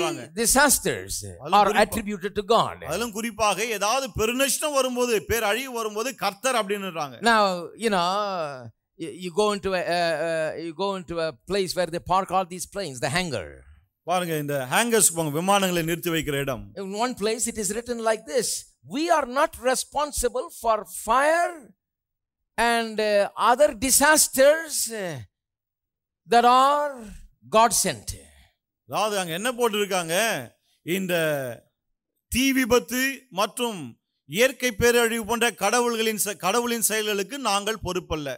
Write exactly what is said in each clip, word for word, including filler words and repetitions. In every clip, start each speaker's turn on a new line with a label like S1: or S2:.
S1: disasters are attributed to God.
S2: அதிலும் குறிப்பாக ஏதாவது பெருநஷ்டம் வரும்போது பேரழிவு வரும்போது கர்த்தர் அப்படின்னுறாங்க.
S1: Now, you know, you go into a uh, uh, you go into a place where they park all these planes, the hangar.
S2: பாருங்க இந்த ஹேங்கர்ஸ் போங்க விமானங்களை நிறுத்தி வைக்கிற இடம்.
S1: In one place it is written like this: we are not responsible for fire and uh, other disasters uh, that are God sent.
S2: அதாவது அங்க என்ன போட்டிருக்காங்க, இந்த தீ விபத்து மற்றும் இயற்கை பேரழிவு போன்ற கடவுள்களின் கடவுளின் செயல்களுக்கு நாங்கள் பொறுப்பல்ல.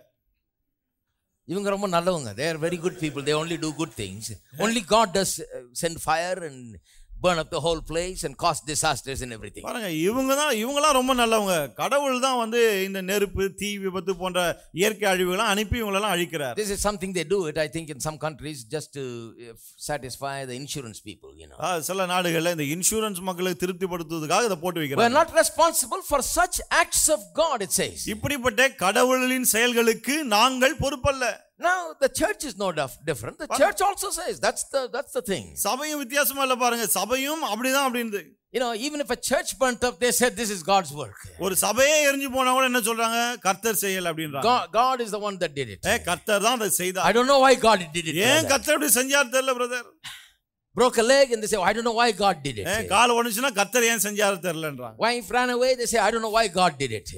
S1: இவங்க ரொம்ப நல்லவங்க. They are very good people. They only do good things. Only God does send fire and burn up the whole place and cause disasters and everything.
S2: பாருங்க இவங்க தான் இவங்கலாம் ரொம்ப நல்லவங்க. கடவுள் தான் வந்து இந்த நெருப்பு தீ விபத்து போன்ற இயற்கை அழிவுகளை அனுப்பி இவங்கள எல்லாம் அழிக்கிறார்.
S1: This is something they do it I think in some countries just to satisfy the insurance people, you know.
S2: சில நாடுகள்ல இந்த இன்சூரன்ஸ் மக்களை திருப்திப்படுத்துவதற்காக இத போட்டு வைக்கிறாங்க.
S1: We are not responsible for such acts of God, it says.
S2: இப்படிப்பட்ட கடவுளின் செயல்களுக்கு நாங்கள் பொறுப்பல்ல.
S1: Now the church is no different. The church also says that's the that's the thing.
S2: சபையும் வித்தியாசமா இல்ல பாருங்க. சபையும் அப்படிதான் அப்படினு.
S1: You know, even if a church burnt up, they said this is God's work.
S2: ஒரு சபையே எரிஞ்சு போனா கூட என்ன சொல்றாங்க, கர்த்தர் செய்யல அப்படின்றாங்க.
S1: God is the one that did it.
S2: ஏ கர்த்தர் தான் அதை செய்தார்.
S1: I don't know why God did it.
S2: ஏன் கர்த்தர் இப்படி செஞ்சார் தெரியல brother.
S1: Broke a leg and they say I don't know why God did it.
S2: ஏ கால் உடைஞ்சுனா கர்த்தர் ஏன் செஞ்சார் தெரியலன்றாங்க.
S1: Wife ran away, they say I don't know why God did it.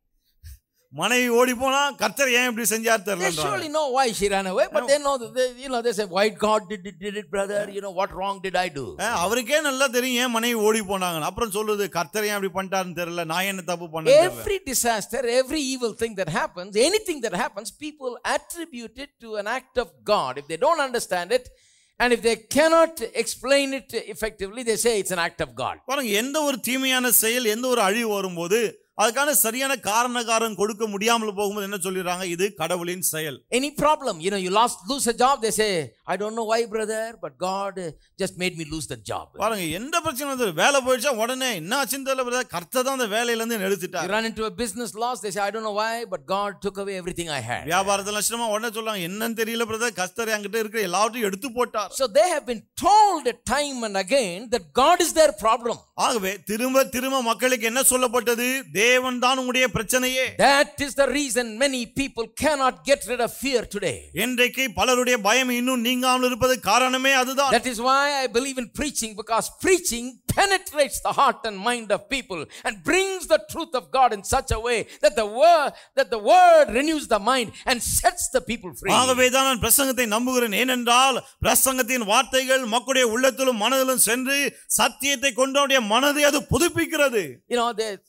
S2: மனைவி ஓடி போனா கர்த்தர் ஏன் இப்படி செஞ்சார் தெரியலன்றாங்க.
S1: They surely know why she ran away, but they know that they, you know they say why God did it, did it brother, you know what wrong did I do.
S2: அவருக்கே நல்லா தெரியும் ஏன் மனைவி ஓடி போனாங்க. அப்புறம் சொல்லுது கர்த்தர் ஏன் இப்படி பண்ணிட்டாருன்னு தெரியல, நான் என்ன தப்பு பண்ணேன்னு தெரியல.
S1: Every disaster, every evil thing that happens, anything that happens, people attribute it to an act of God. If they don't understand it and if they cannot explain it effectively, they say it's an act of God.
S2: பாருங்க எந்த ஒரு தீமையான செயல் எந்த ஒரு அழிவு வரும்போது அதுக்கான சரியான காரண காரணம் கொடுக்க முடியாமல் போகும்போது என்ன சொல்லிறாங்க, இது கடவுளின் செயல்.
S1: Any problem, you know, you lost lose a job, they say I don't know why brother, but God just made me lose the job.
S2: பாருங்க எந்த பிரச்சனை வந்து வேலை போயிடுச்சா உடனே என்ன ஆச்சுன்னு தெரியல பிரதர், கர்த்தர் தான் அந்த வேலையில இருந்து எடுத்துட்டார்.
S1: You run into a business loss, they say I don't know why, but God took away everything I had.
S2: வியாபாரத்துல நஷ்டமா உடனே சொல்றாங்க என்னன்னு தெரியல பிரதர், கர்த்தர் என்கிட்ட இருக்கிற எல்லாவற்றையும் எடுத்து போட்டார்.
S1: So they have been told time and again that God is their problem.
S2: ஆகவே திரும்ப திரும்ப மக்களுக்கு என்ன சொல்லப்பட்டது, தேவன் தான் உங்களுடைய பிரச்சனையே.
S1: That is the reason many people cannot get rid of fear today.
S2: இன்றைக்கு பலருடைய பயம் இன்னும் நீங்காமல் இருப்பது காரணமே அதுதான்.
S1: That is why I believe in preaching, because preaching penetrates the heart and mind of people and brings the truth of God in such a way that the word that the word renews the mind and sets the people free.
S2: ஆகவே தான் நான் பிரசங்கத்தை நம்புகிறேன். ஏனென்றால் பிரசங்கத்தின் வார்த்தைகள் மக்களுடைய உள்ளத்திலும் மனதிலும் சென்று சத்தியத்தை கொண்டவருடைய மனதை அது புதுப்பிக்கிறது.
S1: You know, they,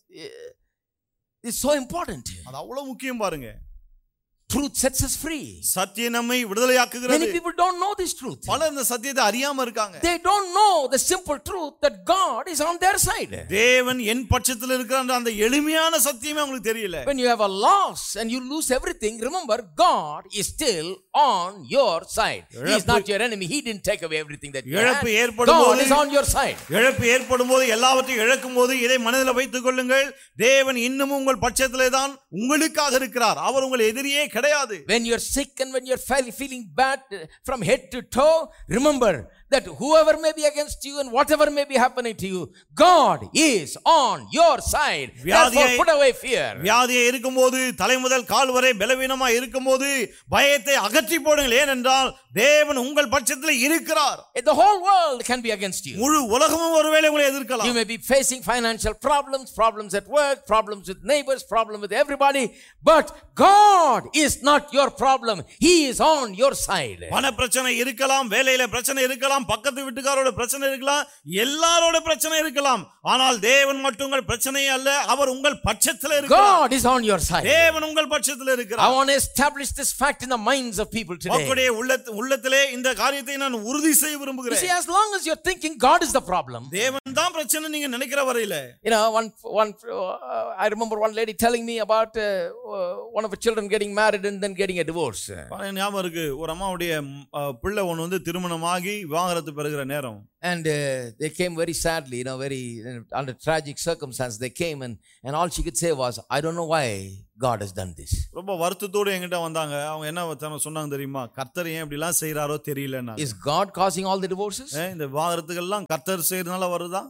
S1: it's so important.
S2: அது அவ்வளவு முக்கியம் பாருங்க.
S1: Truth sets us free.
S2: சத்தியம் நம்மை விடுதலையாக்குகிறது.
S1: Many people don't know this truth.
S2: பலர் இந்த சத்தியத்தை அறியாம இருக்காங்க.
S1: They don't know the simple truth that God is on their side.
S2: தேவன் என் பட்சத்தில் இருக்கிறார் அந்த எளிமையான சத்தியமே உங்களுக்கு தெரியல.
S1: When you have a loss and you lose everything, remember God is still on your side. He is not your enemy. He didn't take away everything that you had.
S2: இழப்பு ஏற்படும்போது
S1: God is on your side.
S2: இழப்பு ஏற்படும்போது எல்லாவற்றையும் இழக்கும்போது இதை மனதில் வைத்துக் கொள்ளுங்கள், தேவன் இன்னமும் உங்கள் பட்சத்திலே தான் உங்களுக்காக இருக்கிறார். அவர் உங்கள் எதிரியே கிடையாது.
S1: When you're sick and when you're feeling bad from head to toe, remember that whoever may be against you and whatever may be happening to you, God is on your side. Therefore put away fear.
S2: வியாதியே இருக்கும்போது தலை முதல் கால் வரை பலவீனமா இருக்கும்போது பயத்தை அகற்றி போடுங்கள். ஏனென்றால் தேவன் உங்கள் பட்சத்தில் இருக்கிறார்.
S1: The whole world can be against you.
S2: முழு உலகமும் ஒருவேளை உங்களை எதிர்க்கலாம்.
S1: You may be facing financial problems, problems at work, problems with neighbors, problems with everybody, but God is not your problem. He is on your side.
S2: பண பிரச்சனை இருக்கலாம், வேலையில பிரச்சனை இருக்கலாம், பக்கத்து வீட்டுக்காரோட பிரச்சனை இருக்கலாம், எல்லாரோட பிரச்சனை இருக்கலாம், ஆனால் தேவன் மட்டும் உங்கள் பிரச்சனையே அல்ல, அவர் உங்கள் பட்சத்தில் இருக்கிறார்.
S1: God is on your side.
S2: தேவன் உங்கள் பட்சத்தில் இருக்கிறார்.
S1: I want to establish this fact in the minds of people today.
S2: மக்களுடைய உள்ளத்திலே இந்த காரியத்தை நான் உறுதி செய்ய விரும்புகிறேன்.
S1: See, as long as you're thinking God is the problem,
S2: தேவன் தான் பிரச்சனை நீங்க நினைக்கிற வரையில.
S1: You know, one one uh, I remember one lady telling me about uh, uh, one of her children getting married and then getting a divorce.
S2: ஞாபகம் இருக்கு, ஒரு அம்மாவுடைய பிள்ளை ஒன்னு வந்து திருமணமாகி விவாகம் விவாகரத்து பெறுகிற நேரம்.
S1: And uh, they came very sadly, you know, very uh, under tragic circumstances. They came and and all she could say was, I don't know why God has done this.
S2: ரொம்ப வருத்தத்தோடு என்கிட்ட வந்தாங்க. அவங்க என்ன சொன்னாங்க தெரியுமா? கர்த்தர் ஏன் இப்படி எல்லாம் செய்றாரோ தெரியலன்னா.
S1: Is God causing all the divorces?
S2: இந்த விவாகரத்துகள் எல்லாம் கர்த்தர் செய்யறதுனால வருதா?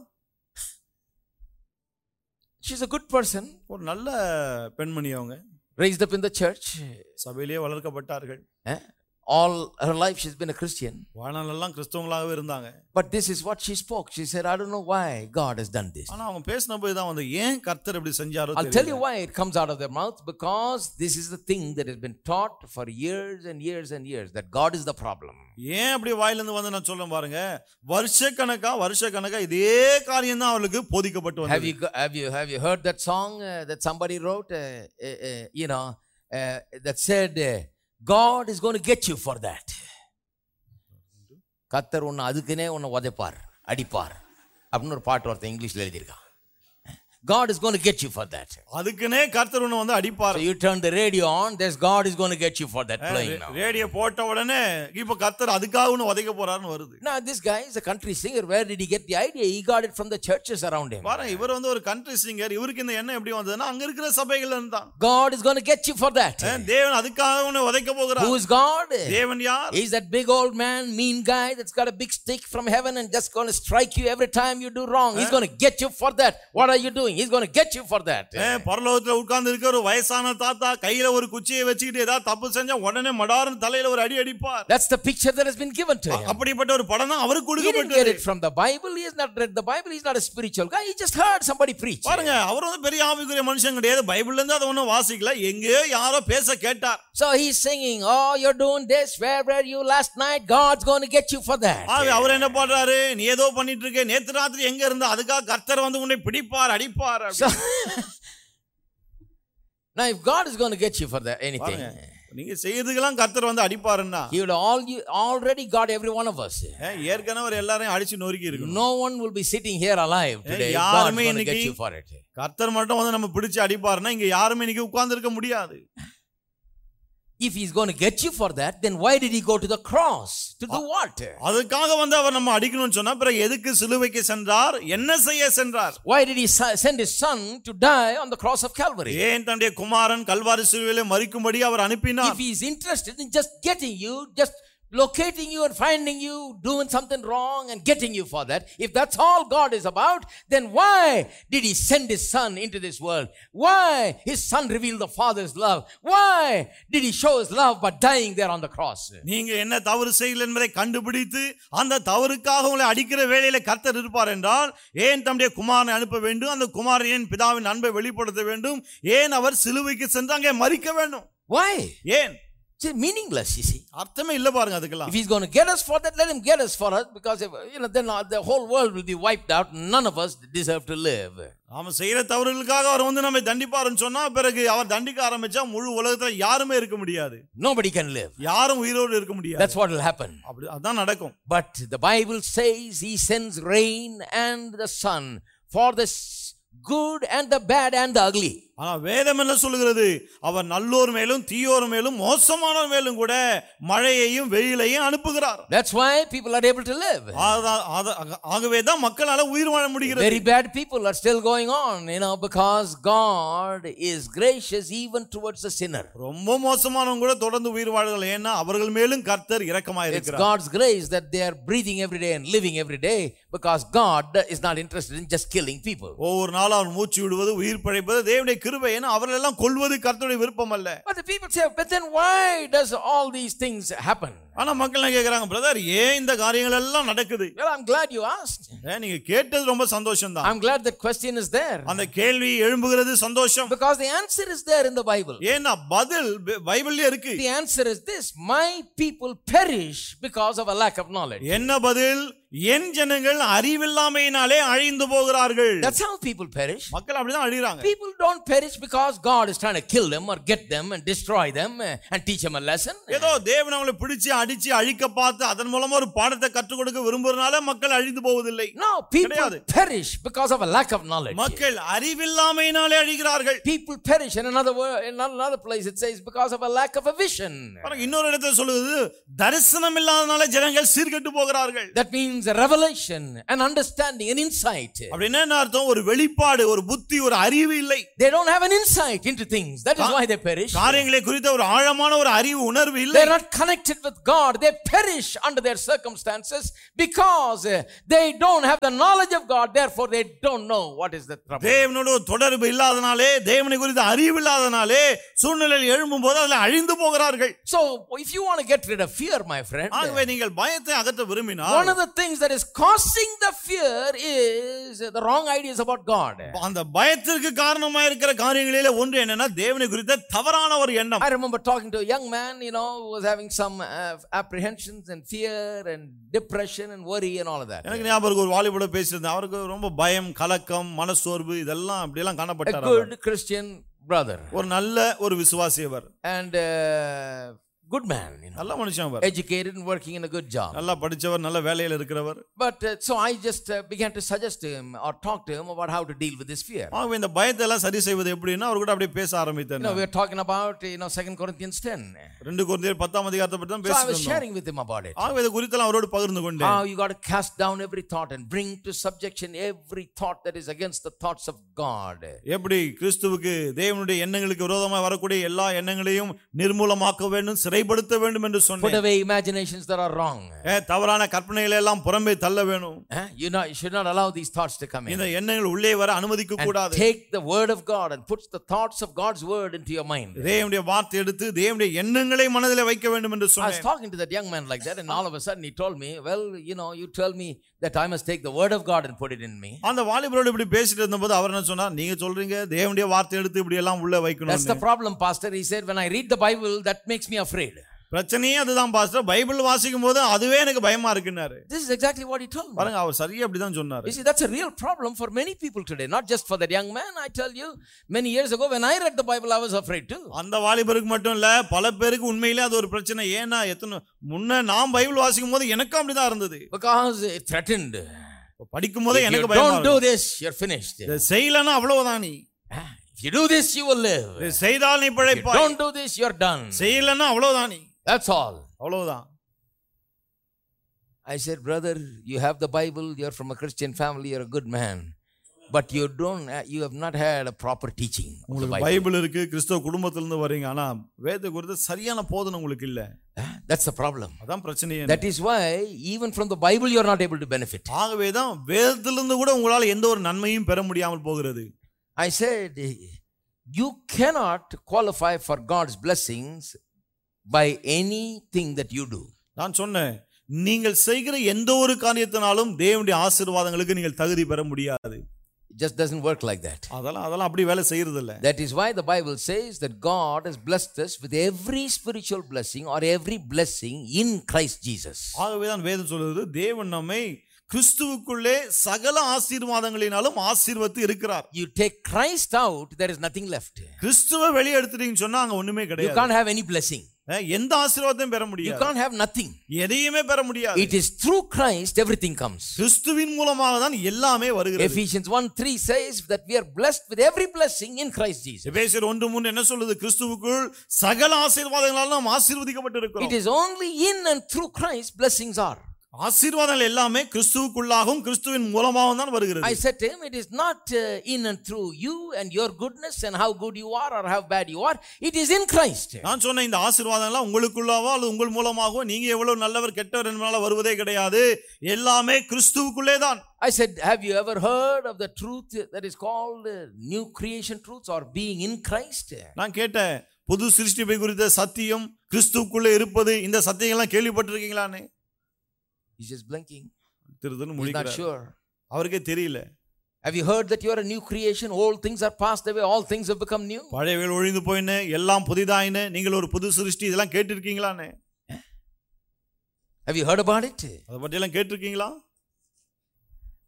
S1: She's a good person.
S2: ஒரு நல்ல பெண்மணி அவங்க.
S1: Raised up in the church.
S2: சபையிலே வளர்க்கப்பட்டார்கள்.
S1: Eh? All her life she's been a Christian.
S2: வாழ்நாளெல்லாம் கிறிஸ்தவங்களாகவே இருந்தாங்க.
S1: But this is what she spoke. She said, I don't know why God has done this.
S2: ஆனா அவங்க பேசினபோது தான் வந்து ஏன் கர்த்தர் இப்படி செஞ்சாரோ தெரியல.
S1: I'll tell you why it comes out of their mouth, because this is the thing that has been taught for years and years and years, that God is the problem.
S2: ஏன் அப்படி வாயில இருந்து வந்து நான் சொல்றேன் பாருங்க. வருஷக்கணக்கா வருஷக்கணக்கா இதே காரியம் தான் அவங்களுக்கு போதிக்கப்பட்டு வந்தது.
S1: Have you have you have you heard that song uh, that somebody wrote uh, uh, uh, you know uh, that said uh, God is going to get you for that. கர்த்தர் உன்னை அதுக்குனே உன்னை உதைப்பார், அடிப்பார் அப்படின்னு ஒரு பாட்டு ஒருத்தன் இங்கிலீஷ்ல எழுதியிருக்கான். God is going to get you for that.
S2: அதுக்குனே கர்த்தர் உன்னை வந்து அடிப்பார்.
S1: So you turn the radio on, there's God is going to get you for that playing now.
S2: Radio போட்ட உடனே இப்ப கர்த்தர் அதுக்காக உன்னை உதைக்க போறாருன்னு வருது.
S1: Now this guy is a country singer. Where did he get the idea? He got it from the churches around him.
S2: பாருங்க, இவர் வந்து ஒரு கண்ட்ரி சிங்கர். இவருக்கு இந்த எண்ணம் எப்படி வந்ததுன்னா அங்க இருக்கிற சபைகள்ல இருந்து தான்.
S1: God is going to get you for that.
S2: தேவன் அதுக்காக உன்னை உதைக்க போகிறார்.
S1: Who is God?
S2: தேவன் யார்?
S1: He's that big old man, mean guy that's got a big stick from heaven and just going to strike you every time you do wrong. He's going to get you for that. What are you doing? He's going to get you for that.
S2: பரலோகத்துல உட்கார்ந்து இருக்கிற ஒரு வயசான தாத்தா கையில ஒரு குச்சியை வச்சிட்டு ஏதாவது தப்பு செஞ்சா உடனே மடார்னு தலையில ஒரு அடி அடிப்பார்.
S1: That's the picture that has been given to him.
S2: அப்படிப்பட்ட ஒரு படம் தான் அவருக்கு கொடுக்கப்பட்டது.
S1: He didn't get it from the Bible. He has not read the Bible. He's not a spiritual guy. He just heard somebody preach.
S2: பாருங்க, அவர் வந்து பெரிய ஆவிக்குரிய மனுஷன் கிடையாது. பைபிள்ல இருந்து அத ஒண்ணும் வாசிக்கல, எங்கேயோ யாரோ பேச கேட்டார்.
S1: So he's singing, oh, you're doing this, where were you last night? God's going to get you for that.
S2: அவர் என்ன பண்றாரு? நீ ஏதோ பண்ணிட்டு இருக்க, நேத்து ராத்திரி எங்க இருந்த, அதுக்காக கர்த்தர் வந்து உன்னை பிடிப்பார், அடிப்பார்.
S1: Now if God is going to get you for that anything,
S2: நீங்க செய்யறதுக்கெல்லாம் கர்த்தர் வந்து அடிப்பாருன்னா,
S1: he would all you already got every one of us.
S2: ஏற்கனவே அவர் எல்லாரையும் அடிச்சு நொறுக்கி இருக்கு.
S1: No one will be sitting here alive today. God is going to get you for it.
S2: கர்த்தர் மட்டும் வந்து நம்ம பிடிச்சு அடிப்பாருன்னா இங்க யாருமே இன்னைக்கு உட்கார்ந்து இருக்க முடியாது.
S1: If he's going to get you for that, then why did he go to the cross? To do what?
S2: அதுக்காக வந்து அவர் நம்ம அடிக்கணும்னு சொன்னா பிறகு எதுக்கு சிலுவைக்கு சென்றார்? என்ன செய்ய சென்றார்?
S1: Why did he send his son to die on the cross of Calvary?
S2: ஏன் தன்னுடைய குமாரன் கல்வாரி சிலுவையிலே மரிக்கும்படி அவர் அனுப்பினார்?
S1: If he is interested in just getting you, just locating you and finding you doing something wrong and getting you for that, if that's all God is about, then why did he send his son into this world? Why his son revealed the Father's love? Why did he show his love by dying there on the cross?
S2: நீங்க என்ன தவறு செய்யல என்பதை கண்டுபிடித்து அந்த தவறுக்காக உங்களை அடிக்கிற வேளையில கர்த்தர் இருப்பார் என்றால், ஏன் தம்முடைய குமாரனை அனுப்ப வேண்டும்? அந்த குமாரன் ஏன் பிதாவின் அன்பை வெளிப்படுத்த வேண்டும்? ஏன் அவர் சிலுவைக்கு சென்று அங்கே மரிக்க வேண்டும்?
S1: Why?
S2: ஏன்?
S1: It's meaningless, you see.
S2: அர்த்தமே இல்ல பாருங்க அதுக்கெல்லாம்.
S1: If he's going to get us for that, let him get us for us, because if, you know, then the whole world will be wiped out. None of us deserve to live.
S2: நாம செய்யற தவறுகளுக்காக அவர் வந்து நம்மை தண்டிப்பாருன்னு சொன்னா பிறகு அவர் தண்டிக்க ஆரம்பிச்சா முழு உலகத்துல யாருமே இருக்க முடியாது.
S1: Nobody can live.
S2: யாரும் உயிரோடு இருக்க முடியாது.
S1: That's what will happen.
S2: அப்படி அதான் நடக்கும்.
S1: But the Bible says he sends rain and the sun for the good and the bad and the ugly.
S2: ஆனா வேதம் என்ன சொல்கிறது? அவர் நல்லோர் மேலும் தீயோர் மேலும் மோசமானோர் மேலும் கூட மழையையும் வெயிலையும் அனுப்புகிறார்.
S1: That's why people are able to live.
S2: ஆகவே தான் மக்களால உயிர் வாழ முடிகிறது.
S1: Very bad people are still going on, you know, because God is gracious even towards the sinner.
S2: ரொம்ப மோசமானவங்க கூட தொடர்ந்து உயிர் வாழ்கிறார்கள். ஏன்னா அவர்கள் மேலும் கர்த்தர் இரக்கமாய் இருக்கிறார்.
S1: It's God's grace that they are breathing every day and living every day, because God is not interested in just killing people.
S2: ஒவ்வொரு நாளும் அவர் மூச்சு விடுவது, உயிர் பிழைப்பது தேவனுடைய கிருபை. ஏன்னா அவரெல்லாம் கொல்வது கர்த்தருடைய விருப்பம் அல்ல.
S1: But the people say, but then why does all these things happen?
S2: ஆனா மக்கள் என்ன கேக்குறாங்க? பிரதர், ஏன் இந்த காரியங்கள் எல்லாம் நடக்குது?
S1: Well, I'm glad you asked.
S2: நீங்க கேட்டது ரொம்ப சந்தோஷம் தான்.
S1: I'm glad that question is there.
S2: அந்த கேள்வி எழும்புகிறது சந்தோஷம்.
S1: Because the answer is there in the Bible.
S2: ஏன்னா பதில் பைபிள்ல இருக்கு.
S1: The answer is this: my people perish because of a lack of knowledge.
S2: என்ன பதில்? என் ஜனங்கள் அறிவில்லாமையினாலே அழிந்து போகிறார்கள்.
S1: That's how people perish.
S2: மக்கள் அப்படிதான் அழிறாங்க.
S1: People don't perish because God is trying to kill them or get them and destroy them and teach them a lesson.
S2: ஏதோ தேவன் அவங்களை பிடிச்சு அடிச்சு அழிக்க பார்த்து அதன் மூலமா ஒரு பாடத்தை கற்றுக் கொடுக்க விரும்புறனால மக்கள் அழிந்து போவதில்லை.
S1: No, people perish because of a lack of knowledge.
S2: மக்கள் அறிவில்லாமையினாலே அழிகிறார்கள்.
S1: People perish in another word, in another place it says because of a lack of a vision.
S2: இன்னொரு இடத்துல சொல்லுது தரிசனம் இல்லாதனால ஜனங்கள் சீர்கெட்டு போகிறார்கள்.
S1: That means a revelation, an understanding, an insight.
S2: அப்படினா என்ன அர்த்தம்? ஒரு வெளிப்பாடு, ஒரு புத்தி, ஒரு அறிவு இல்லை.
S1: They don't have an insight into things. That is why they perish.
S2: காரியங்களை குறித்த ஒரு ஆழமான ஒரு அறிவு உணர்வு இல்லை.
S1: They are not connected with God. They perish under their circumstances because they don't have the knowledge of God. Therefore they don't know what is the problem.
S2: தேவனோடு தொடர்பு இல்லாதனாலே, தேவனை குறித்த அறிவு இல்லாதனாலே சூழ்நிலையில் எழும்பும்போது அதில் அழிந்து போகிறார்கள்.
S1: So if you want to get rid of fear, my friend,
S2: ஆகவே நீங்கள் பயத்தை அகற்ற விரும்பினால்,
S1: one of the things that is causing the fear is the wrong ideas about God.
S2: அந்த பயத்திற்கு காரணமா இருக்கிற காரியங்களிலே ஒன்று என்னன்னா தேவனை குறித்த தவறான ஒரு எண்ணம்.
S1: I remember talking to a young man, you know, who was having some uh, apprehensions and fear and depression and worry and all of that.
S2: எனக்கு ஞாபகம் ஒரு வாலிபோட பேசியிருந்தேன். அவருக்கு ரொம்ப பயம், கலக்கம், மனசோர்வு இதெல்லாம் அப்படி எல்லாம் காணப்பட்டார்.
S1: A good Christian brother.
S2: ஒரு நல்ல ஒரு விசுவாசி அவர்.
S1: And uh, good man, you know,
S2: நல்ல மனுஷன் அவர்.
S1: educated and working in a good job.
S2: நல்லா படிச்சவர், நல்ல வேலையில இருக்கிறவர்.
S1: But uh, so I just uh, began to suggest to him or talk to him about how to deal with this fear.
S2: ஆ இந்த பயத்தை எல்லாம் சரி செய்வது எப்படின்னா அவர் கூட அப்படியே பேச ஆரம்பித்தேன்.
S1: You know, we are talking about, you know, Second Corinthians ten.
S2: ரெண்டு கொரிந்தியர் பத்தாம் அதிகாரத்தை பத்தி தான் பேசிட்டு
S1: So I was
S2: இருந்தோம்.
S1: sharing with him about it.
S2: ஆ இத குறித்து அவரோடு பகிர்ந்து கொண்டேன்.
S1: How you got to cast down every thought and bring to subjection every thought that is against the thoughts of God.
S2: எப்படி கிறிஸ்துவுக்கு தேவனுடைய எண்ணங்களுக்கு விரோதமாக வரக்கூடிய எல்லா எண்ணங்களையும் நிர்மூலமாக்க வேண்டும், சிறைப்படுத்த வேண்டும் என்று சொன்னேன்.
S1: Put away imaginations that are wrong.
S2: தவறான கற்பனைகளை எல்லாம் புறம்பே தள்ள வேண்டும்.
S1: You know, you should not allow these thoughts to come in.
S2: இந்த எண்ணங்கள் உள்ளே வர அனுமதிக்க கூடாது.
S1: Take the word of God and put the thoughts of God's word into your mind.
S2: தேவனுடைய வார்த்தை எடுத்து தேவனுடைய எண்ணங்களை மனதிலே வைக்க வேண்டும் என்று சொன்னேன்.
S1: I was talking to that young man like that and all of a sudden he told me, well, you know, you tell me that I must take the word of God and put it in me.
S2: அந்த வாலிபரோடு இப்படி பேசிட்டு இருந்தபோது அவர் என்ன சொன்னார்? நீங்க சொல்றீங்க தேவனுடைய வார்த்தை எடுத்து இப்படி எல்லாம் உள்ள வைக்கணும்.
S1: That's the problem, pastor. He said, when I read the Bible, that makes me afraid.
S2: பிரச்சனையே அதுதான் பாஸ்டர். பைபிள் வாசிக்கும் போது அதுவே எனக்கு பயமா இருக்குன்னாரு.
S1: This is exactly what he told me.
S2: பாருங்க அவர் சரியா அப்படி தான் சொன்னாரு.
S1: You see, that's a real problem for many people today, not just for that young man. I tell you, many years ago when I read the Bible, I was afraid too.
S2: அந்த வாலிபருக்கு மட்டும் இல்ல, பல பேருக்கு உண்மையிலே அது ஒரு பிரச்சனை. ஏன்னா எத்தனை முன்ன நான் பைபிள் வாசிக்கும் போது எனக்கும் அப்படி தான் இருந்தது.
S1: Because it threatened.
S2: படிக்கும் போது எனக்கு
S1: பயமா
S2: இருந்தது.
S1: Don't do this, you're finished.
S2: இத செய்யலனா அவ்வளவுதான் நீ.
S1: If you do this, you will live.
S2: இத செய்தால் நீ பிழைப்பாய்.
S1: Don't do this, you're done.
S2: செய்யலனா அவ்வளவுதான் நீ.
S1: That's all.
S2: அவ்வளவுதான்.
S1: I said, brother, you have the Bible, you're from a Christian family, you're a good man, but you don't, you have not had a proper teaching of the Bible.
S2: Bible இருக்கு, கிறிஸ்தவ குடும்பத்துல இருந்து வரீங்க, ஆனா வேத குறித்து சரியான போதனை உங்களுக்கு இல்ல.
S1: That's the problem.
S2: அதான் பிரச்சனையே.
S1: That is why even from the Bible you're not able to benefit.
S2: ஆகவே தான் வேதத்திலிருந்து கூட உங்களால எந்த ஒரு நன்மையும் பெற முடியாமல் போகிறது.
S1: I said, you cannot qualify for God's blessings by anything that you do.
S2: நான் சொன்னேன், நீங்கள் செய்கிற எந்த ஒரு காரியத்தினாலும் தேவனுடைய ஆசீர்வாதங்களுக்கு நீங்கள் தகுதி பெற முடியாது.
S1: It just doesn't work like that.
S2: அதெல்லாம் அதெல்லாம் அப்படி வேலை செய்யறது இல்ல.
S1: That is why the Bible says that God has blessed us with every spiritual blessing or every blessing in Christ Jesus.
S2: ஆகவே தான் வேதம் சொல்லுது, தேவன் நம்மை கிறிஸ்துவுக்குள்ளே சகல ஆசீர்வாதங்களினாலும் ஆசீர்வதித்து இருக்கிறார்.
S1: You take Christ out, there is nothing left.
S2: கிறிஸ்துவை வெளியே எடுத்துட்டீங்கன்னு சொன்னா அங்க ஒண்ணுமே கிடையாது.
S1: You can't have any blessing.
S2: எந்த ஆசீர்வாதத்தையும் பெற முடியாது.
S1: You can't have nothing.
S2: எதையுமே பெற முடியாது.
S1: It is through Christ everything comes.
S2: கிறிஸ்துவின் மூலமாக தான் எல்லாமே வருகிறது.
S1: Ephesians one three says that we are blessed with every blessing in Christ Jesus.
S2: எபேசியர் ஒன்று மூன்று என்ன சொல்லுது? கிறிஸ்துவுக்குள் சகல ஆசீர்வாதங்களால் நாம் ஆசீர்வதிக்கப்பட்டிருக்கிறோம்.
S1: It is only in and through Christ blessings are.
S2: ஆசீர்வாதங்கள் எல்லாமே கிறிஸ்துவுக்குள்ளாகவும் கிறிஸ்துவின் மூலமாகவும் தான் வருகிறது.
S1: I said to him, it is not uh, in and through you and your goodness and how good you are or how bad you are. It is in Christ.
S2: நான் சொன்ன இந்த ஆசீர்வாதங்கள் உங்களுக்குள்ளாவோ அல்லது உங்கள் மூலமாகவோ நீங்க எவ்வளவு நல்லவர் கெட்டவர் என்பதால வருவதே கிடையாது. எல்லாமே கிறிஸ்துவுக்குள்ளே தான்.
S1: I said, have you ever heard of the truth that is called uh, new creation truths or being in Christ?
S2: நான் கேட்டேன், புது சிருஷ்டிப்பை குறித்த சத்தியம் கிறிஸ்துவுக்குள்ளே இருப்பது, இந்த சத்தியங்கள்லாம் கேள்விப்பட்டிருக்கீங்களானே?
S1: He's just blinking.
S2: He's
S1: not sure.
S2: அவருக்கே தெரியல.
S1: Have you heard that you are a new creation? All things are passed away, all things have become new.
S2: பழையவைகள் ஒழிந்து போயின, எல்லாம் புதிதாயின, நீங்கள் ஒரு புது சிருஷ்டி, இதெல்லாம் கேட்டிருக்கீங்களானே?
S1: Have you heard about it?
S2: அத பத்தி எல்லாம் கேட்டிருக்கீங்களா?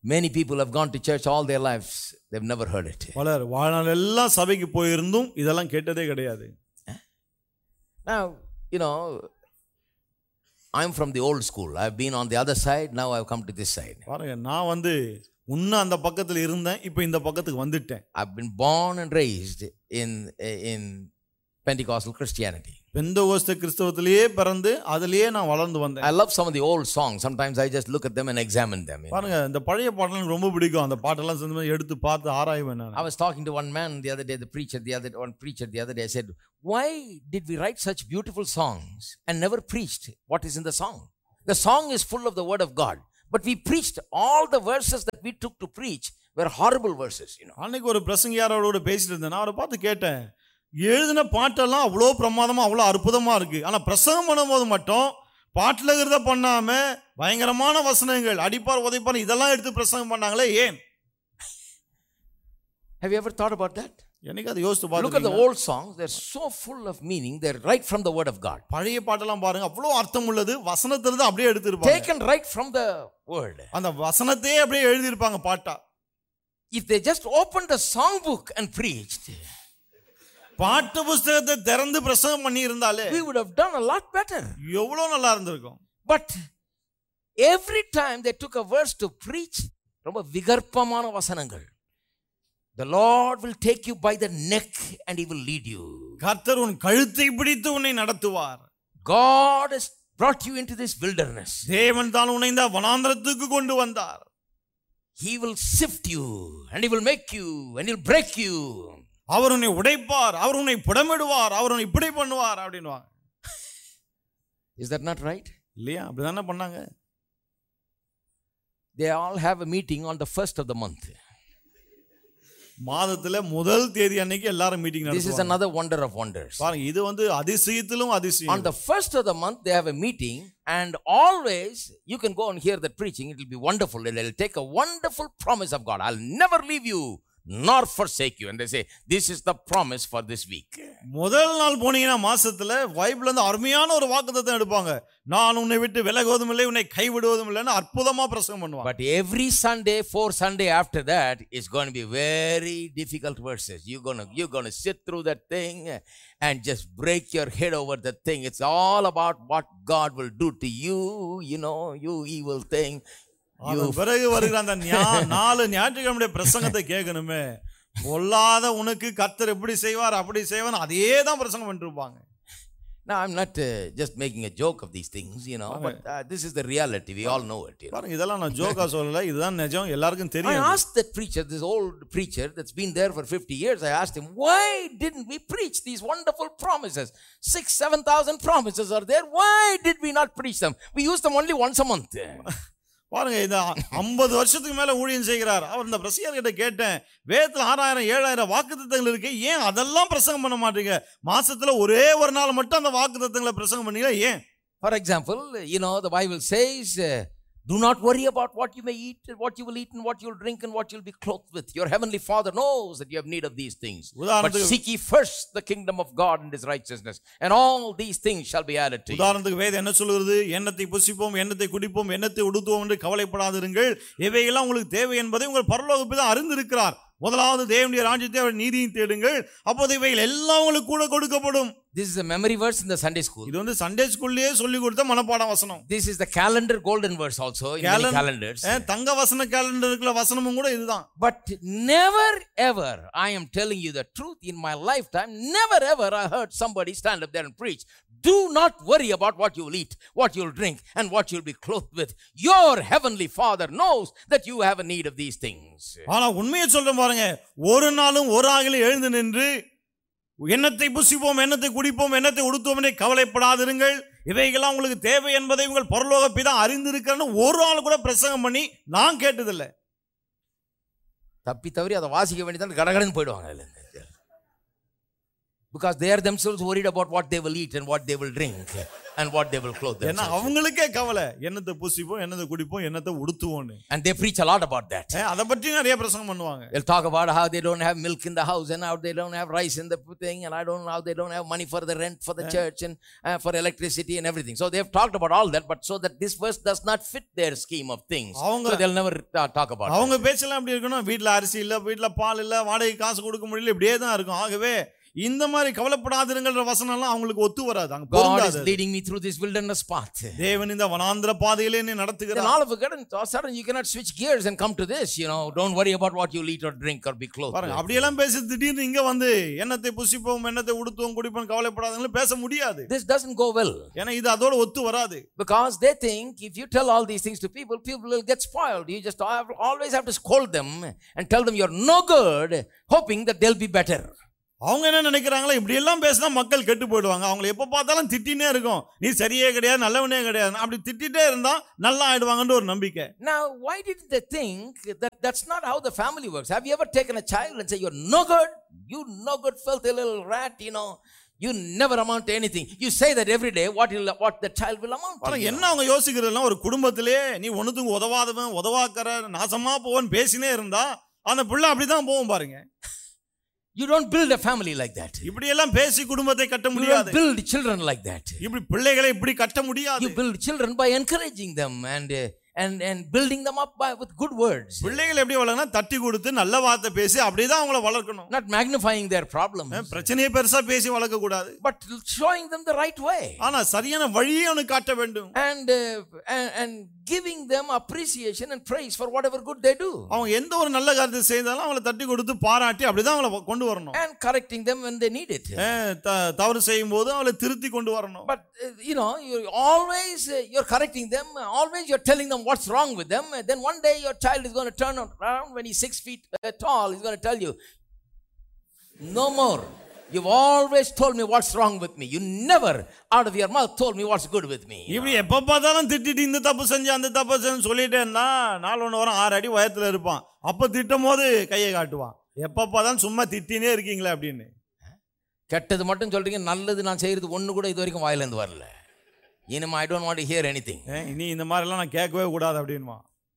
S1: Many people have gone to church all their lives. They've never heard it.
S2: பலர் வாழ்நாள் எல்லாம் சபைக்கு போயிருந்தும் இதெல்லாம் கேட்டதே கிடையாது.
S1: Now, you know, I'm from the old school. I've been on the other side. Now I've come to this side.
S2: பாருங்க, நான் வந்து உன்ன அந்த பக்கத்துல இருந்தேன், இப்போ இந்த பக்கத்துக்கு வந்துட்டேன்.
S1: I've been born and raised in in Pentecostal Christianity.
S2: Pentecost கிறிஸ்தவத்திலேயே பிறந்து அதிலேயே நான் வளர்ந்து வந்தேன்.
S1: I love some of the old songs. Sometimes I just look at them and examine them.
S2: பாருங்க, இந்த பழைய பாடல்கள் எனக்கு ரொம்ப பிடிக்கும். அந்த பாட்டெல்லாம் சேர்ந்து எடுத்து பார்த்து ஆராய்வேன் நான்.
S1: I was talking to one man the other day, the preacher the other one preacher the other day. I said, "Why did we write such beautiful songs and never preached what is in the song? The song is full of the word of God, but we preached all the verses that we took to preach were horrible verses, you know."
S2: அன்னைக்கு ஒரு பிரசங்கியாரோட பேசிட்டு இருந்தேன். நான் அவரை பார்த்து கேட்டேன், எழுதின பாட்டெல்லாம் அவ்வளோ பிரமாதமா அவ்வளோ அற்புதமா இருக்கு, ஆனா பிரசங்கம் பண்ணும்போது மட்டும் பாட்டில் இருக்கிறத பண்ணாம பயங்கரமான வசனங்கள், அடிப்பார் உதைப்பார் இதெல்லாம் எடுத்து பிரசங்கம் பண்ணாங்களே, ஏன்?
S1: Have you ever thought about that?
S2: எனக்கு அது யோசித்து பாருங்க.
S1: Look at the old songs. They're so full of meaning. They're right from the word of God.
S2: பழைய பாட்டெல்லாம் பாருங்க, அவ்வளோ அர்த்தம் உள்ளது, வசனத்திலிருந்து அப்படியே எடுத்திருப்பாங்க.
S1: Taken right from the word.
S2: அந்த வசனத்தையே அப்படியே எழுதியிருப்பாங்க பாட்டா.
S1: If they just opened the song book and preached,
S2: பாட்டு புத்தகத்தை திறந்து பிரசங்கம் பண்ணி இருந்தாலே
S1: we would have done a lot better.
S2: எவ்வளவு நல்லா இருந்திருக்கும்.
S1: But every time they took a verse to preach, ரொம்ப விகற்பமான வசனங்கள். The Lord will take you by the neck and he will lead you.
S2: கர்த்தர் உன் கழுத்தை பிடித்து உன்னை நடத்துவார்.
S1: God has brought you into this wilderness.
S2: தேவன் தான் உன்னை இந்த வனாந்தரத்துக்கு கொண்டு வந்தார்.
S1: He will sift you and he will make you and he'll break you.
S2: அவர் உன்னை உடைப்பார், அவர் உன்னை புடமிடுவார், அவர் உன்னை இப்படி பண்ணுவார் அப்படின்னுவாங்க.
S1: Is that not right?
S2: இல்லையா? அப்படிதானே பண்ணாங்க.
S1: They all have a meeting on the first of the month.
S2: மாதத்துல முதல் தேதி அன்னைக்கு எல்லாரும் மீட்டிங் நடத்துவாங்க.
S1: This is another wonder of wonders.
S2: பாருங்க, இது வந்து அதிசயத்திலும் அதிசயம்.
S1: On the first of the month they have a meeting, and always you can go and hear that preaching. It will be wonderful, and they'll take a wonderful promise of God. I'll never leave you nor forsake you, and they say this is the promise for this week.
S2: முதல் நாள் போனீங்கன்னா மாசத்துல பைபிள்ல இருந்து அருமையான ஒரு வாக்குத்தத்தம் எடுப்பாங்க. நான் உன்னை விட்டு விலகுவதும் இல்லை, உன்னை கைவிடுவதும் இல்லைன்னு அற்புதமா பிரசங்கம் பண்ணுவாங்க.
S1: But every Sunday, four Sunday after that is going to be very difficult verses. You're going to you're going to sit through that thing and just break your head over the thing. It's all about what God will do to you, you know, you evil thing.
S2: பிறகு வருகிற அந்த நாலு ஞாயிற்றுக்கிழமை பிரசங்கத்தை கேட்கணுமே, பொல்லாத உனக்கு கர்த்தர் எப்படி செய்வார் அப்படி செய்வார், அதே தான் பிரசங்கம் பண்ணிருப்பாங்க.
S1: Now I'm not uh, just making a joke of these things, you know, but uh, this is the reality. We all know it. You know?
S2: பாருங்க, இதெல்லாம் நான் ஜோக்கா சொல்லல, இதுதான் நிஜம், எல்லாருக்கும் தெரியும்.
S1: I asked that preacher, this old preacher that's been there for fifty years, I asked him, why didn't we preach these wonderful promises? Six, seven thousand promises are there. Why did we not preach them? We use them only once a month.
S2: பாருங்க, இந்த ஐம்பது வருஷத்துக்கு மேல ஊழியம் செய்கிறார் அவர். இந்த பிரசங்கர் கிட்ட கேட்டேன், வேதத்துல ஆறாயிரம் ஏழாயிரம் வாக்குத்தத்தங்கள் இருக்கு, ஏன் அதெல்லாம் பிரசங்கம் பண்ண மாட்டீங்க? மாசத்துல ஒரே ஒரு நாள் மட்டும் அந்த வாக்குத்தத்தங்களை பிரசங்கம் பண்ணீங்க, ஏன்?
S1: For example, you know, the Bible says, uh, do not worry about what you may eat, what you will eat, and what you will drink, and what you will be clothed with. Your heavenly Father knows that you have need of these things. But seek ye first the kingdom of God and his righteousness, and all these things shall be added to you.
S2: உதாரணத்துக்கு வேதம் என்ன சொல்கிறது? எண்ணத்தை புசிப்போம், எண்ணத்தை குடிப்போம், எண்ணத்தை உடுத்துவோம் என்று கவலைப்படாதிருங்கள், இவையெல்லாம் உங்களுக்கு தேவை என்பதை உங்கள் பரலோக பிதா அறிந்திருக்கிறார். முதலாவது தேவனுடைய ராஜ்யத்தை அவர் நீதியையும் தேடுங்கள், அப்போது இவைகள் எல்லாம் உங்களுக்கு கூட கொடுக்கப்படும்.
S1: This is a memory verse in the Sunday school.
S2: இது வந்து சண்டே ஸ்கூல்லயே சொல்லி கொடுத்த மனப்பாட வசனம்.
S1: This is the calendar golden verse also in many calendars.
S2: தங்க வசன காலண்டர்ல வசனமும் கூட இதுதான்.
S1: But never ever, I am telling you the truth, in my lifetime never ever I heard somebody stand up there and preach, do not worry about what you will eat, what you will drink, and what you will be clothed with. Your heavenly Father knows that you have a need of these things.
S2: ஆனா உண்மையை சொல்றேன் பாருங்க, ஒரு நாளும் ஒரு ஆகிலும் எழுந்து நின்று எண்ணத்தை புசிப்போம், எண்ணத்தை குடிப்போம், எண்ணத்தை உடுத்துவோம் என்று கவலைப்படாதிருங்கள், இவைகள்லாம் உங்களுக்கு தேவை என்பதை உங்கள் பரலோக பிதா அறிந்திருக்கிறன்னு ஒரு ஆள் கூட பிரசங்கம் பண்ணி நான் கேட்டதில்லை.
S1: தப்பி தவறி அதை வாசிக்க வேண்டியதான் கடகடன்னு போயிடுவாங்க. Because they are themselves worried about what they will eat and what they will drink and what they will clothe
S2: ஏன்னா
S1: themselves.
S2: அவங்களுக்கே கவலை, என்னத்தை புசிப்போம், என்னத்தை குடிப்போம், என்னத்தை உடுத்துவோம்னு.
S1: And they preach a lot about that.
S2: அத பத்தி நிறைய பிரசங்கம் பண்ணுவாங்க.
S1: They'll talk about how they don't have milk in the house and how they don't have rice in the thing and I don't know how they don't have money for the rent for the church and uh, for electricity and everything. So they've talked about all that, but so that this verse does not fit their scheme of things. So they'll never uh, talk about it.
S2: அவங்க பேச்செல்லாம் அப்படி இருக்கணும். வீட்ல அரிசி இல்ல, வீட்ல பால் இல்ல, வாடகை காசு கொடுக்க முடியல, இப்படியே தான் இருக்கும். ஆகவே இந்த மாதிரி கவலைப்படாதீங்கன்ற வசனம் எல்லாம் அவங்களுக்கு ஒத்து வராது. அங்க
S1: God is leading me through this wilderness path.
S2: தேவன் இந்த வனாந்திர பாதையிலே என்னை நடத்துகிறார்.
S1: Then all of a sudden, all of a sudden you cannot switch gears and come to this, you know, don't worry about what you eat or drink or be clothed.
S2: பாருங்க, அப்படி எல்லாம் பேசி திடீர்னு இங்க வந்து என்னத்தை புசிப்போம், என்னத்தை உடுத்துவோம், குடிப்போம், கவலைப்படாதீங்கன்னு பேச முடியாது.
S1: This doesn't go well.
S2: ஏன்னா இது அதோட ஒத்து வராது.
S1: Because they think if you tell all these things to people, people will get spoiled. You just always have to scold them and tell them you're no good, hoping that they'll be better.
S2: அவங்க என்ன நினைக்கிறாங்களா, இப்படி எல்லாம் பேசினா மக்கள் கெட்டு போயிடுவாங்க. அவங்களை எப்ப பார்த்தாலும் திட்டினே இருக்கும், நீ சரியே கிடையாது, நல்லவனே கிடையாது, அப்படி திட்டிட்டே இருந்தா நல்லா ஆயிடுவாங்கன்ற ஒரு நம்பிக்கை.
S1: Now why did they think that that's not how the family works? Have you ever taken a child and say you're no good, you no good filthy little rat, you know, you never amount to anything? You say that every day, what will what the child will amount to.
S2: என்ன அவங்க யோசிக்கிறதுலாம், ஒரு குடும்பத்திலே நீ ஒண்ணுத்துக்கு உதவாதவன், உதவாக்கற, நாசமா போவன் பேசினே இருந்தா அந்த பிள்ளை அப்படிதான் போகும் பாருங்க.
S1: You don't build a family like that.
S2: இப்படி எல்லாம் பேசி குடும்பத்தை கட்ட
S1: You
S2: முடியாது.
S1: don't build children like that.
S2: இப்படி பிள்ளைகளை இப்படி கட்ட முடியாது.
S1: You build children by encouraging them and uh, and and building them up by, with good words.
S2: பிள்ளைகளை எப்படி வளர்க்கணும், தட்டி கொடுத்து நல்ல வார்த்தை பேசி அப்படியே தான் அவங்கள வளர்க்கணும்.
S1: Not magnifying their problems,
S2: பிரச்சனையை பெருசா பேசி வளர்க்க கூடாது.
S1: but showing them the right way.
S2: ஆனா சரியான வழியை அவனுக்கு காட்ட வேண்டும்.
S1: And, uh, and and giving them appreciation and praise for whatever good they do.
S2: அவங்க எந்த ஒரு நல்ல காரியத்தை செய்தாலும் அவங்கள தட்டி கொடுத்து பாராட்டி அப்படிதான் அவங்கள கொண்டு வரணும்.
S1: And correcting them when they need it.
S2: தவறு செய்யும் போது அவளை திருத்தி கொண்டு வரணும்.
S1: But uh, you know, you always uh, you're correcting them, always you're telling them what's wrong with them. Then one day your child is going to turn around when he's six feet uh, tall, he's going to tell you, no more. You've always told me what's wrong with me. You never out of your mouth told me what's good with me.
S2: இப்படி எப்ப பார்த்தாலும் திட்டிட்டு இந்த தப்பு செஞ்சு அந்த தப்பு செஞ்சு சொல்லிட்டே இருந்தா நாலு ஒன்று வரும், ஆறு அடி உயரத்துல இருப்பான். அப்ப திட்டும் போது கையை காட்டுவான், எப்ப பார்த்தாலும் சும்மா திட்டினே இருக்கீங்களே அப்படின்னு.
S1: கெட்டது மட்டும் சொல்றீங்க, நல்லது நான் செய்யறது ஒண்ணு கூட இது வரைக்கும் வாயில இருந்து வரல. இனிமே I don't want to hear anything.
S2: இனி இந்த மாதிரி எல்லாம் நான் கேட்கவே கூடாது அப்படின்மா.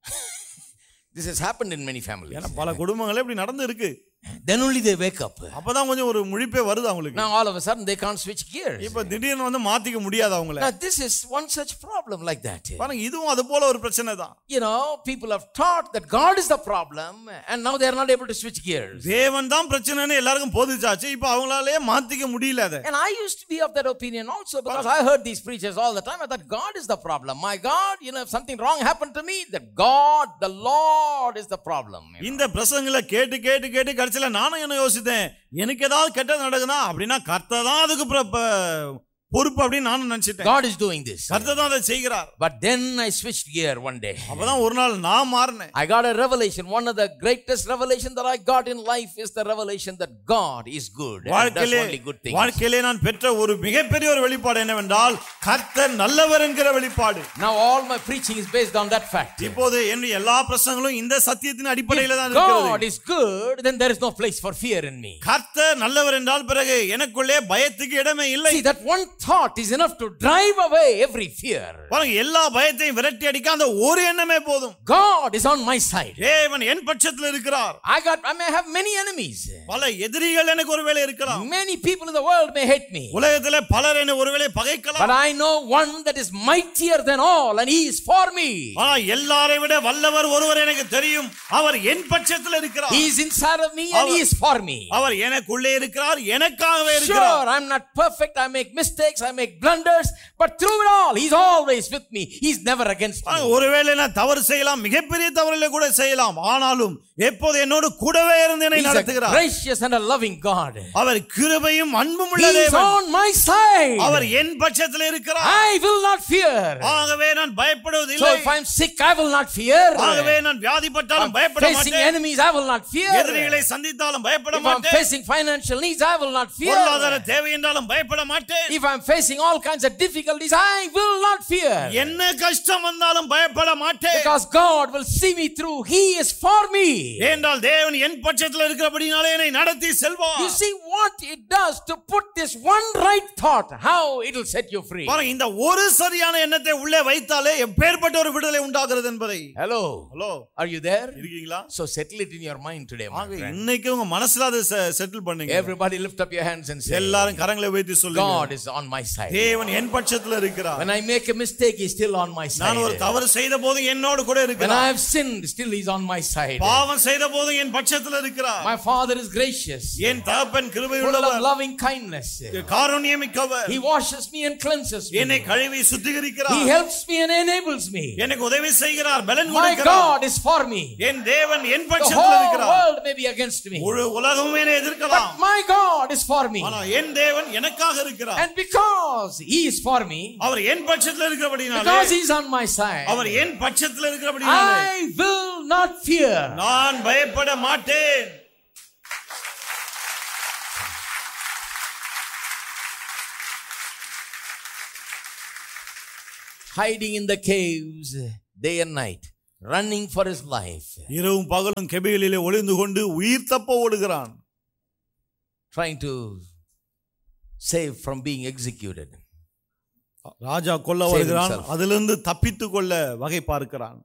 S1: This has happened in many families.
S2: ஏன்னா பல குடும்பங்களே இப்படி நடந்து இருக்கு.
S1: Then only they wake up.
S2: அப்பதான் கொஞ்சம் ஒரு முழிப்பே வருது அவங்களுக்கு.
S1: Now all of a sudden they can't switch gears.
S2: இப்போ திடீர்னு வந்து மாத்திக்க முடியாது அவங்கள.
S1: Now this is one such problem like that.
S2: பாருங்க, இதுவும் அது போல ஒரு பிரச்சனை தான்.
S1: You know, people have taught that God is the problem and now they are not able to switch gears.
S2: தேவன் தான் பிரச்சனைன்னு எல்லாருக்கும் போதிச்சாச்சு, இப்போ அவங்களாலே மாத்திக்க முடியல அத.
S1: And I used to be of that opinion also, because I heard these preachers all the time. I thought God is the problem. My God, you know, if something wrong happened to me, that God, the Lord is the problem.
S2: இந்த பிரசங்கங்களை கேட்டு கேட்டு கேட்டு கடைசில நானும் என்ன யோசித்தேன், எனக்கு ஏதாவது கெட்டது நடக்குதா அப்படின்னா கர்த்தர் தான் அதுக்கு பொறுப்பு அப்படின்னு நானும் நினைச்சிட்டேன்.
S1: God is doing this.
S2: கர்த்தர் தான் அதை செய்கிறார்.
S1: But then I switched gear one day.
S2: அப்பதான் ஒரு நாள் நான் மாறினேன்.
S1: I got a revelation. One of the greatest revelation that I got in life is the revelation that God is good and does only good things.
S2: வாழ்க்கையிலே நான் பெற்ற ஒரு மிகப்பெரிய ஒரு வெளிப்பாடு என்னவென்றால் கர்த்தர் நல்லவர் என்கிற வெளிப்பாடு.
S1: Now all my preaching is based on that fact.
S2: இப்போது என்னுடைய எல்லா பிரசங்கங்களும் இந்த சத்தியத்தின் அடிப்படையில் தான் இருக்கிறது.
S1: God is good, then there is no place for fear in me.
S2: கர்த்தர் நல்லவர் என்றால் பிறகு எனக்குள்ளே பயத்துக்கு இடமே இல்லை.
S1: See, that one thought is enough to drive away every fear.
S2: பாருங்க, எல்லா பயத்தையும் விரட்டி அடிக்க அந்த ஒரு எண்ணமே போதும்.
S1: God is on my side.
S2: தேவன் என் பட்சத்தில் இருக்கிறார்.
S1: I got I may have many enemies.
S2: பல எதிரிகள் எனக்கு ஒருவேளை இருக்கலாம்.
S1: Many people in the world may hate me.
S2: உலகத்திலே பலர் என்னை ஒருவேளை பகைக்கலாம்.
S1: But I know one that is mightier than all and he is for me.
S2: ஆ, எல்லாரை விட வல்லவர் ஒருவர் எனக்கு தெரியும், அவர் என் பட்சத்தில் இருக்கிறார்.
S1: He is inside of me and he is for me.
S2: அவர் எனக்குள்ளே இருக்கிறார், எனக்காகவே இருக்கிறார்.
S1: Sure, I'm not perfect, I make mistakes, I make blunders, but through it all he's always with me. He's never against me.
S2: ஒருவேளை நான் தவறு செய்யலாம், மிகப்பெரிய தவறுகளை கூட செய்யலாம், ஆனாலும் எப்போது என்னோடு கூடவே இருந்து என்னை நடத்துகிறார்.
S1: He's a gracious and a loving God.
S2: அவர் கிருபையும் அன்பும் உள்ள தேவன்.
S1: He's on my side.
S2: அவர் என் பட்சத்தில் இருக்கிறார்.
S1: I will not fear.
S2: ஆகவே நான் பயப்படுவதில்லை.
S1: So if I'm sick, I will not fear.
S2: ஆகவே நான் வியாதிப்பட்டாலும் பயப்பட மாட்டேன்.
S1: Facing enemies, I will not fear.
S2: எதிரிகளை சந்தித்தாலும் பயப்பட
S1: மாட்டேன். If I'm facing financial needs, I will not fear.
S2: பொருளாதார தேவை என்றாலும் பயப்பட மாட்டேன்.
S1: If I'm facing all kinds of difficulties, I will not fear.
S2: என்ன கஷ்டம் வந்தாலும் பயப்பட மாட்டேன்.
S1: Because God will see me through. He is for me.
S2: ஏனென்றால் தேவன் என் பட்சத்தில் இருக்கிறபடியாலே என்னை நடத்தி செல்வார்.
S1: You see what it does to put this one right thought, how it will set you free.
S2: பாருங்க, இந்த ஒரு சரியான எண்ணத்தை உள்ளே வைத்தாலே எப்பேற்பட்ட ஒரு விடுதலை உண்டாகிறது என்பதை.
S1: Hello.
S2: Hello.
S1: Are you there?
S2: இருக்கீங்களா?
S1: So settle it in your mind today, my friend.
S2: இன்னைக்கு உங்க மனசுல அதை செட்டில் பண்ணுங்க.
S1: Everybody lift up your hands and say,
S2: எல்லாரும் கரங்களை உயர்த்தி சொல்லுங்க,
S1: God is on my side.
S2: தேவன் என் பட்சத்தில் இருக்கிறார்.
S1: When I make a mistake, he is still on my side.
S2: நான் ஒரு தவறு செய்த போது என்னோடு கூட இருக்கிறார்.
S1: When I have sinned, still he is on my side.
S2: பாவம் செய்த போது என் பட்சத்தில் இருக்கிறார்.
S1: My Father is gracious.
S2: என் தகப்பன் கிருபை
S1: full
S2: உள்ளவர்,
S1: of loving kindness.
S2: காருண்யமிக்கவர்.
S1: He washes me and cleanses me.
S2: என்னை கழுவி சுத்திகரிக்கிறார்.
S1: He helps me and enables me.
S2: எனக்கு உதவி செய்கிறார், பலன்
S1: My
S2: கொடுக்கிறார்.
S1: God is for me.
S2: என் தேவன் என்
S1: The
S2: பட்சத்தில் இருக்கிறார்.
S1: whole world may be against me,
S2: முழு உலகமே என்னை எதிர்க்கலாம்.
S1: but my God is for me.
S2: ஆனால் என் தேவன் எனக்காக இருக்கிறார்.
S1: And because he is for me,
S2: அவர் என் பட்சத்தில் இருக்கிறபடியாலே,
S1: because he is on my side,
S2: அவர் என் பட்சத்தில் இருக்கிறபடியாலே,
S1: I will not fear.
S2: நான் பயப்பட மாட்டேன்.
S1: Hiding in the caves day and night, running for his life,
S2: இரவும் பகலும் கெபிகளிலே ஒளிந்து கொண்டு உயிர் தப்ப ஓடுகிறான்.
S1: trying to save from being executed.
S2: ராஜா கொல்ல வருகிறான், அதிலிருந்து தப்பித்துக் கொள்ள வகை பார்க்கிறான்.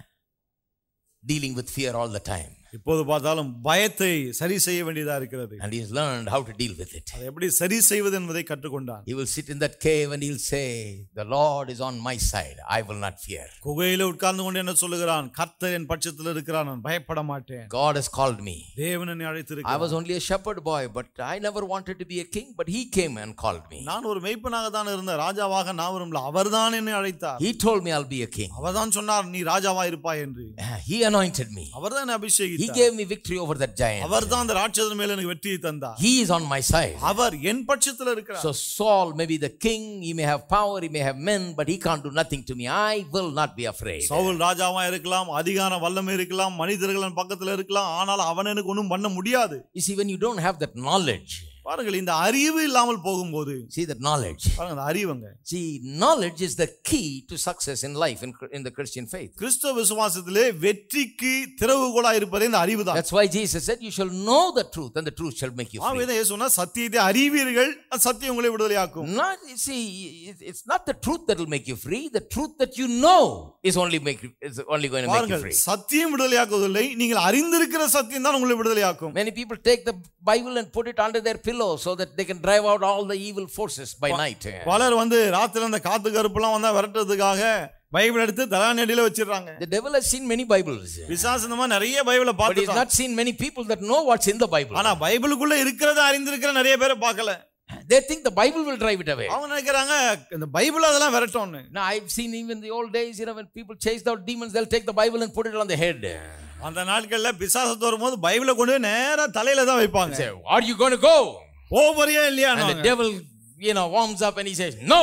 S1: Dealing with fear all the time.
S2: இப்போது பார்த்தாலும் பயத்தை சரி செய்ய வேண்டியதா இருக்கிறது.
S1: And he has learned how to deal with it.
S2: அதை எப்படி சரி செய்வது என்பதை கற்றுக்கொண்டான்.
S1: He will sit in that cave and he'll say, the Lord is on my side, I will not fear.
S2: குகையிலே உட்கார்ந்து கொண்டு என்ன சொல்லுகிறான்? கர்த்தர் என் பட்சத்தில் இருக்கிறார், நான் பயப்பட மாட்டேன்.
S1: God has called me.
S2: தேவன் என்னை அழைத்திருக்கிறார்.
S1: I was only a shepherd boy, but I never wanted to be a king, but he came and called me.
S2: நான் ஒரு மேய்ப்பனாக தான் இருந்தேன், ராஜாவாக நான் விரும்பல. அவர்தான் என்னை அழைத்தார்.
S1: He told me I'll be a king.
S2: அவர்தான் சொன்னார், நீ ராஜாவா இருப்பாய் என்று.
S1: He anointed me.
S2: அவர்தான் என்னை அபிஷேகித்தார்.
S1: He gave me victory over that giant.
S2: அவர்தான் அந்த ராட்சதன் மேல் எனக்கு வெற்றியை தந்தார்.
S1: He is on my side.
S2: அவர் என் பட்சத்தில் இருக்கிறார்.
S1: So Saul may be the king, he may have power, he may have men, but he can't do nothing to me. I will not be afraid.
S2: Saul ராஜாவா இருக்கலாம், அதிகார வல்லமை இருக்கலாம், மனிதர்கள் பக்கத்தில் இருக்கலாம், ஆனால் அவன் எனக்கு ஒன்றும் பண்ண முடியாது.
S1: You see, when you don't have that knowledge,
S2: பாருங்கள், இந்த அறிவு இல்லாமல் போகும்போது,
S1: see that knowledge,
S2: பாருங்க அந்த அறிவுங்க.
S1: see, knowledge is the key to success in life in, in the Christian faith.
S2: கிறிஸ்தவ விசுவாசத்திலே வெற்றிக்கு திறவுகோலா இருப்பதே இந்த அறிவு தான்.
S1: That's why Jesus said, you shall know the truth and the truth shall make you free.
S2: ஆமென். இயேசு சொன்னார், சத்தியத்தை அறிவீர்கள், சத்தியம் உங்களை விடுதலையாக்கும்.
S1: Not, you see, it's not the truth that will make you free. The truth that you know is only make is only going to make you free.
S2: சத்தியம் விடுதலையாக்குவதில்லை, நீங்கள் அறிந்திருக்கிற சத்தியம் தான் உங்களை விடுதலையாக்கும்.
S1: Many people take the Bible and put it under their pillow so that they can drive out all the evil forces by night.
S2: பலர் வந்து ராத்திரில அந்த காத்து கருப்புலாம் வந்தா விரட்டறதுக்காக பைபிள் எடுத்து தலானடியில வச்சிராங்க.
S1: The devil has seen many Bibles.
S2: பிசாசு இந்த மாதிரி நிறைய பைபிளை பார்த்துட்டான்.
S1: But he has not seen many people that know what's in the Bible.
S2: ஆனா பைபிளுக்குள்ள இருக்கிறத அறிந்திருக்கிற நிறைய பேரை பார்க்கல.
S1: They think the Bible will drive it away.
S2: அவங்க நினைக்கிறாங்க இந்த பைபிள் அதெல்லாம் விரட்டோம்னு.
S1: Now I've seen even in the old days, you know, when people chased out demons, they'll take the Bible and put it on the head.
S2: அந்த நாட்கள்ல பிசாசு வரும்போது பைபிளை கொண்டு போய் நேரா தலையில தான் வைப்பாங்க.
S1: Say, are you going to go?
S2: போவறியா இல்லையா?
S1: And the devil, you know, warms up and he says, no.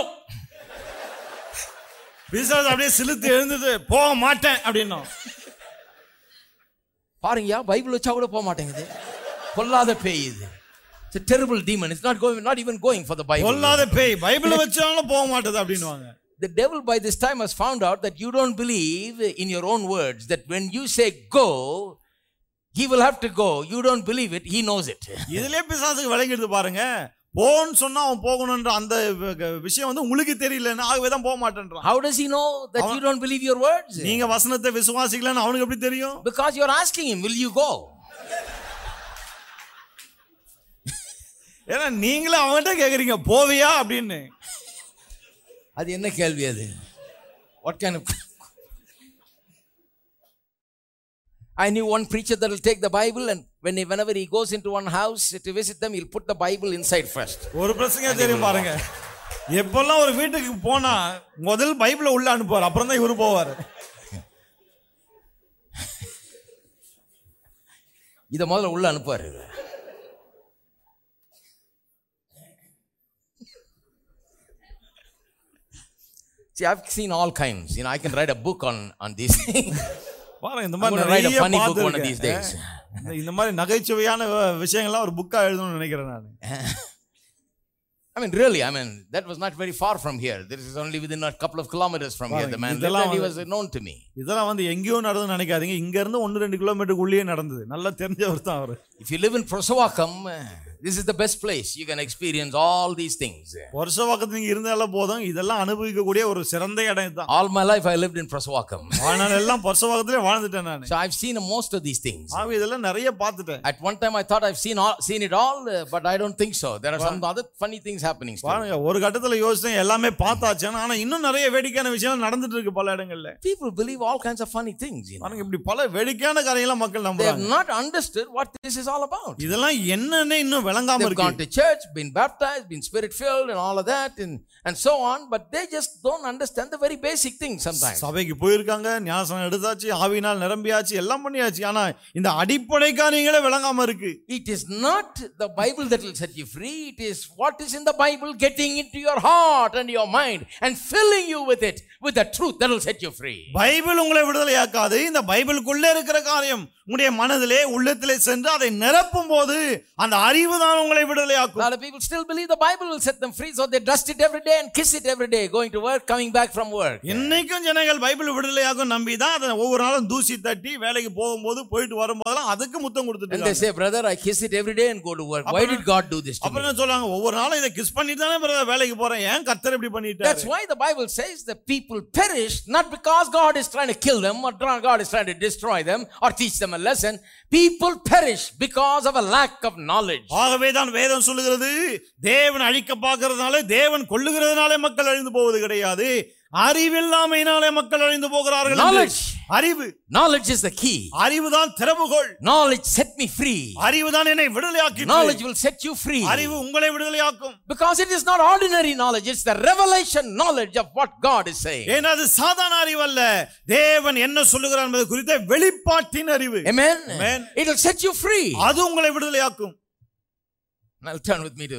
S2: பிசாசு அப்படியே சிலுத்து எழுந்துட்டு போக மாட்டேன் அப்படினா.
S1: பாருங்கயா, பைபிள் வச்சா கூட போக மாட்டேங்குது. கொல்லாத பேய் இது. It's a terrible demon. It's not going, not even going for the Bible.
S2: கொல்லாத பேய் பைபிள் வச்சாலும் போக மாட்டேது அப்படினுவாங்க.
S1: The devil by this time has found out that you don't believe in your own words, that when you say go, he will have to go. You don't believe it, he knows it.
S2: இதிலே பிசாசுக்கு விளங்கிடுது பாருங்க. போன்னு சொன்னா அவன் போகணும்ன்ற அந்த விஷயம் வந்து உங்களுக்கு தெரியலன்னு, ஆகவே தான் போக மாட்டேன்றான்.
S1: How does he know that you don't believe your words?
S2: நீங்க வசனத்தை விசுவாசிக்கலன்னு அவனுக்கு எப்படி தெரியும்?
S1: Because you are asking him, will you go?
S2: ஏன்னா நீங்களே அவன்கிட்ட கேக்குறீங்க போவியா அப்படின்னு.
S1: அது என்ன கேள்வி அது? What kind of I knew one preacher that will take the Bible and when he, whenever he goes into one house to visit them, he'll put the Bible inside first.
S2: ஒரு பிரசங்க தெரியும் பாருங்க. எப்பெல்லாம் ஒரு வீட்டுக்கு போனா முதல் பைபிளை உள்ள அனுப்புவார், அப்புறம் தான் இவரு போவார்.
S1: இத முதல்ல உள்ள அனுப்புவாரு. See, I've seen all kinds. You know, I can write a book on on these things.
S2: பாருங்க, இந்த மாதிரி
S1: write a
S2: நிறைய
S1: funny book one of
S2: பார்த்திருக்கேன்.
S1: these days.
S2: இந்த மாதிரி நகைச்சுவையான விஷயங்கள்லாம் ஒரு புக்கா எழுதணும்னு நினைக்கிறேன் நான்.
S1: I mean, really, I mean, that was not very far from here. This is only within a couple of kilometers from here. The man lived and he was known to me.
S2: இதெல்லாம் வந்து எங்கேயோ நடந்து நினைக்காதீங்க. இங்க இருந்து ஒன்று ரெண்டு கிலோமீட்டருக்குள்ளேயே நடந்தது. நல்லா தெரிஞ்சவர் தான் அவரு.
S1: If you live in Prosavakam, this is the best place. You can experience all these things.
S2: Prosavakam நீங்க இருந்தால போதும் இதெல்லாம் அனுபவிக்க கூடிய ஒரு சிறந்த இடம் தான்.
S1: All my life I lived in Prosavakam.
S2: நான் எல்லாம் Prosavakatile வாழ்ந்துட்டேன் நான்.
S1: So I've seen most of these things.
S2: ஆ இதெல்லாம் நிறைய பார்த்துட்டேன்.
S1: At one time I thought I've seen all, seen it all, but I don't think so. There are some other funny things happening still.
S2: பாருங்க ஒரு கட்டத்துல யோசிச்சேன் எல்லாமே பார்த்தாச்சு ஆனா இன்னும் நிறைய வேடிக்கையான விஷயங்கள் நடந்துட்டு இருக்கு பல இடங்கள்ல.
S1: People believe all kinds of funny things.
S2: பாருங்க இப்படி பல வேடிக்கையான காரியங்களை மக்கள் நம்புறாங்க.
S1: They have not understood what this is all about.
S2: இதெல்லாம் என்னன்னே இன்னும் விளங்காம இருக்கு.
S1: They've gone to church, been baptized, been spirit filled and all of that and and so on, but they just don't understand the very basic things sometimes.
S2: சபைக்கு போயிருக்காங்க, ஞானஸ்நானம் எடுத்தாச்சு, ஆவியினால் நிரம்பியாச்சு, எல்லாம் பண்ணியாச்சு. ஆனா இந்த அடிப்படை காரியங்களே விளங்காம இருக்கு.
S1: It is not the Bible that will set you free. It is what is in the Bible getting into your heart and your mind and filling you with it, with the truth that will set you free.
S2: Bible உங்களை விடுதலையாக்காது. இந்த பைபிளுக்குள்ளே இருக்கிற காரியம் உங்களுடைய மனதிலே உள்ளத்திலே சென்று அதை நிரப்பும் போது அந்த அறிவு தான் உங்களை விடுதலையாக்கும்.
S1: A lot of people still believe the Bible will set them free, so they dust it every day and kiss it every day, going to work, coming back from work.
S2: இன்னைக்கும் ஜனங்கள் பைபிள் விடுதலையாக்கும் நம்பி தான் அதை ஒவ்வொரு நாளும் தூசி தட்டி வேலைக்கு போகும்போது போயிட்டு வரும்போதெல்லாம் அதுக்கு முத்தம் கொடுத்துட்டு
S1: and they say, brother, I kiss it every day and go to work. Why did God do this to me?
S2: அப்புறம் சொல்றாங்க ஒவ்வொரு நாளும் இதை கிஸ் பண்ணிட்டு தானே பிரதர் வேலைக்கு போறேன், ஏன் கர்த்தர் இப்படி பண்ணிட்டாரு?
S1: That's why the Bible says the people perish not because God is trying to kill them or God is trying to destroy them or teach them a lesson. People perish because of a lack of knowledge.
S2: ஆகவே தான் வேதம் சொல்லுகிறது தேவன் அழிக்க பார்க்கிறதுனால தேவன் கொல்லுகிறதுனால மக்கள் அழிந்து போவது கிடையாது, அறிவில்லாமையினாலே மக்கள் அழிந்து போகிறார்கள்.
S1: Knowledge,
S2: அறிவு,
S1: knowledge is the key.
S2: அறிவு தான் திறவுகோல்.
S1: Knowledge set me free.
S2: அறிவு தான் என்னை விடுதலையாக்கிற்று.
S1: Knowledge will set you free.
S2: அறிவு உங்களை விடுதலையாக்கும்.
S1: Because it is not ordinary knowledge, it's the revelation knowledge of what God is saying.
S2: ஏன்னா அது சாதாரண அறிவு அல்ல, தேவன் என்ன சொல்லுகிறார் என்பது குறித்த வெளிப்பாட்டின் அறிவு.
S1: Amen.
S2: Amen.
S1: It will set you free.
S2: அது உங்களை விடுதலையாக்கும்.
S1: Now turn with me to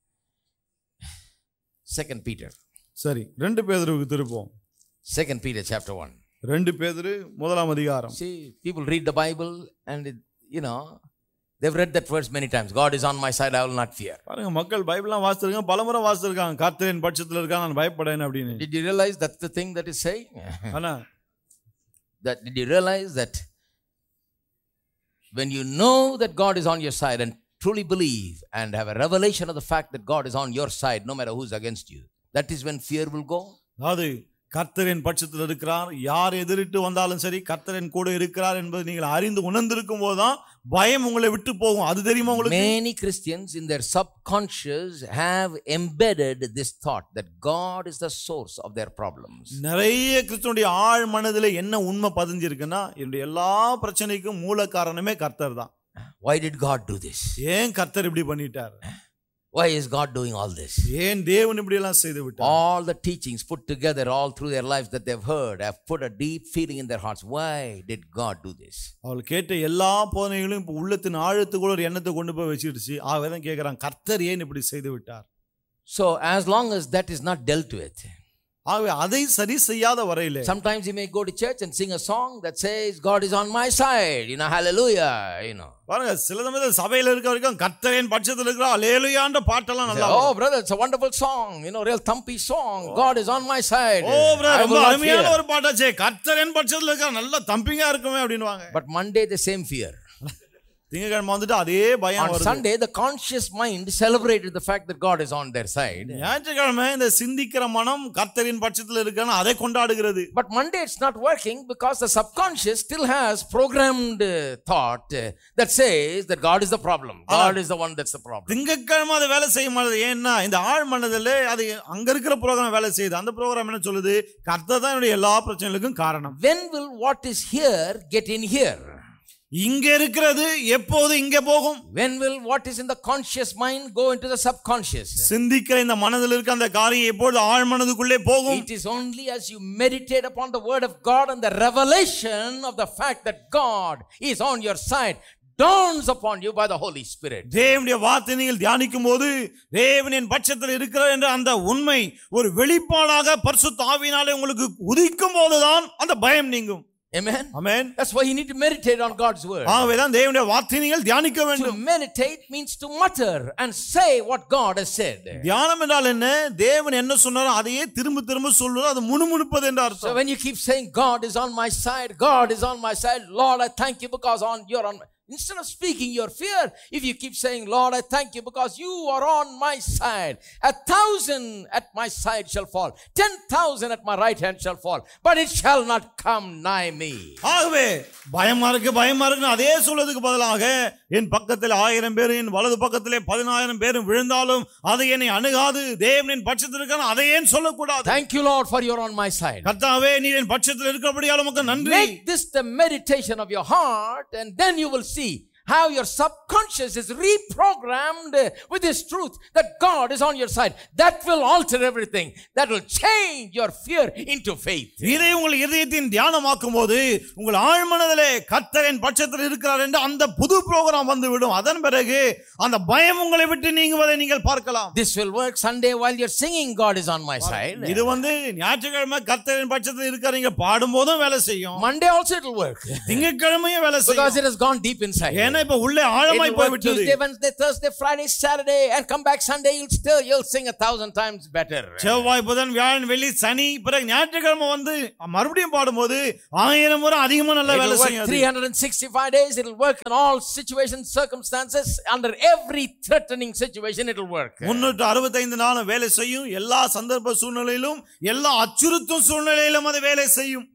S1: Second Peter.
S2: சரி, ரெண்டு பேதுருவுக்கு திருப்போம்.
S1: Second Peter chapter one.
S2: ரெண்டு பேதுரு முதலாம் அதிகாரம்.
S1: See, people read the Bible and it, you know, they've read that verse many times. God is on my side, I will not fear.
S2: பாருங்க மக்கள் பைபிள்லாம் வாசிச்சிருக்காங்க, பலமுறை வாசிச்சிருக்காங்க, கர்த்தர் என் பட்சத்துல இருக்கான், நான் பயப்படேன் அப்படினு.
S1: Did you realize that's the thing that is saying?
S2: ஆனா
S1: that did you realize that when you know that God is on your side and truly believe and have a revelation of the fact that God is on your side no matter who's against you, that is when fear will go.
S2: அது கர்த்தரின் பட்சத்தில் இருக்கிறார், யார் எதிரிட்டு வந்தாலும் சரி கர்த்தரின் கூட இருக்கிறார் என்பது நீங்கள் அறிந்து உணர்ந்திருக்கும் போதுதான் பயம் உங்களை விட்டு போகும். அது தெரியுமா உங்களுக்கு?
S1: Many Christians in their subconscious have embedded this thought that God is the source of their problems.
S2: நிறைய கிறிஸ்தவனுடைய ஆழ் மனதிலே என்ன உண்மை பதிஞ்சிருக்குன்னா என்னுடைய எல்லா பிரச்சனைக்கும் மூல காரணமே கர்த்தர் தான்.
S1: Why did God do this?
S2: ஏன் கர்த்தர் இப்படி பண்ணிட்டார்?
S1: Why is God doing all this?
S2: ஏன் தேவன் இப்படி எல்லாம் செய்து விட்டார்?
S1: All the teachings put together all through their lives that they've heard have put a deep feeling in their hearts. Why did God do this?
S2: அவள் கேட்ட எல்லா போதனைகளும் இப்போ உள்ளத்தின் ஆழத்துக்குள்ள ஒரு எண்ணத்தை கொண்டு போய் வச்சிடுச்சு. ஆகவே தான் கேட்கறான், கர்த்தர் ஏன் இப்படி செய்து விட்டார்?
S1: So as long as that is not dealt with,
S2: ஆகவே அதை சரி செய்யாத வரையிலே
S1: sometimes you may go to church and sing a song that says God is on my side, you know, hallelujah, you know.
S2: பாருங்க சில சமயத்துல சபையில இருக்க வரைக்கும் கர்த்தர் என் பட்சத்துல இருக்கிறார் ஹalleluyaன்ற பாட்டெல்லாம் நல்லா.
S1: Oh brother, it's a wonderful song, you know, real thumpy song. God is on my side.
S2: Oh brother, ரொம்ப அருமையான ஒரு பாட்டாச்சே, கர்த்தர் என் பட்சத்துல இருக்கார், நல்லா தம்பிங்கா இருக்குமே அப்படினுவாங்க.
S1: But Monday the same fear.
S2: திங்கட்கிழமை வந்துட்டு அதே பயம் வருது.
S1: On Sunday the conscious mind celebrated the fact that God is on their side.
S2: ஞாயிற்றுக்கிழமை இந்த சிந்திக்கிற மனம் கர்த்தரின் பட்சத்துல இருக்கான்னு அதை கொண்டாடுகிறது.
S1: But Monday it's not working because the subconscious still has programmed thought that says that God is the problem. God is the one that's the problem.
S2: திங்கட்கிழமை அது வேலை செய்ய மாட்டேது. ஏன்னா இந்த ஆழ் மனதிலே அது அங்க இருக்கிற ப்ரோகிராம் வேலை செய்யுது. அந்த ப்ரோகிராம் என்ன சொல்லுது? கர்த்தர் தான் என்னுடைய எல்லா பிரச்சனைகளுக்கும் காரணம்.
S1: When will what is here get in here?
S2: இங்க இருக்கிறது எப்போது இங்க போகும்?
S1: When will what is in the conscious mind go into the subconscious?
S2: சிந்திக்கிற இந்த மனதில் இருக்க அந்த காரியம் எப்போது ஆழ் மனதுக்குள்ளே போகும்?
S1: It is only as you meditate upon the word of God and the revelation of the fact that God is on your side dawns upon you by the Holy Spirit.
S2: தேவனுடைய வார்த்தையை நீங்கள் தியானிக்கும் போது தேவனின் பட்சத்தில் இருக்கிறார் என்ற அந்த உண்மை ஒரு வெளிப்பாடாக பரிசுத்த ஆவியினாலே உங்களுக்கு உதிக்கும் போதுதான் அந்த பயம் நீங்கும்.
S1: Amen.
S2: Amen.
S1: That's why you need to meditate on God's word.
S2: ஆகவேதான் தேவனுடைய வார்த்தையை நீங்கள் தியானிக்க
S1: To
S2: வேண்டும்.
S1: meditate means to mutter and say what God has said.
S2: தியானம் என்றால் என்ன? தேவன் என்ன சொன்னாரோ அதையே திரும்ப திரும்ப சொல்வது, அது முணுமுணுப்பது என்று
S1: So
S2: அர்த்தம்.
S1: when you keep saying God is on my side, God is on my side, Lord I thank you because on you're on my, instead of speaking your fear, if you keep saying, Lord, I thank you because you are on my side. A thousand at my side shall fall. Ten thousand at my right hand shall fall. But it shall not come nigh me.
S2: ஆகவே பயமா இருக்கு பயமா இருக்கு அதே சொல்றதுக்கு பதிலாக என் பக்கத்தில் ஆயிரம் பேரும் என் வலது பக்கத்திலே பதினாயிரம் பேரும் விழுந்தாலும் அதை என்னை அணுகாது. தேவனின் பட்சத்தில் இருக்கான அதை ஏன் சொல்லக்கூடாது?
S1: Thank you, Lord, for you're on my side.
S2: கர்த்தாவே நீர் என் பட்சத்தில் இருக்கிறபடியால் உமக்கு நன்றி.
S1: Make this the meditation of your heart, and then you will see how your subconscious is reprogrammed with this truth that God is on your side. That will alter everything. That will change your fear into faith.
S2: இதை உங்கள் இதயத்தின் தியானமாக்கும் போது உங்கள் ஆழ்மனதிலே கர்த்தர் என் பட்சத்தில் இருக்கிறார் என்று அந்த புது புரோகிராம் வந்துவிடும். அதன் பிறகு அந்த பயம் உங்களை விட்டு நீங்குவதை நீங்கள் பார்க்கலாம்.
S1: This will work Sunday while you're singing God is on my side.
S2: இது வந்து ஞாயிற்றுக்கிழமை கர்த்தர் என் பட்சத்தில் இருக்கிறீங்க பாடும்போதும் வேலை செய்யும்.
S1: Monday also it will work.
S2: திங்கட்கிழமையும் வேலை செய்யும்.
S1: Because it has gone deep inside.
S2: இப்ப உள்ளே ஆழமாய் போய் விட்டது.
S1: Tuesday, Wednesday, Thursday, Friday, Saturday and come back Sunday, you'll still you'll sing a thousand times better.
S2: செவ்வாய் புதன் வியாழன் வெள்ளி சனி பிறகு ஞாயிற்றுக்கிழமை வந்து மறுபடியும் பாடும்போது ஆயிரம் முறை அதிகமா நல்லா வேலை செய்யும்.
S1: three hundred sixty-five days it will work in all situations, circumstances, under every threatening situation it will work.
S2: முன்னூற்று அறுபத்தைந்து நாள் வேலை செய்யும். எல்லா சந்தர்ப்ப சூழ்நிலையிலும் எல்லா அச்சுறுத்தும் சூழ்நிலையிலும் அது வேலை செய்யும்.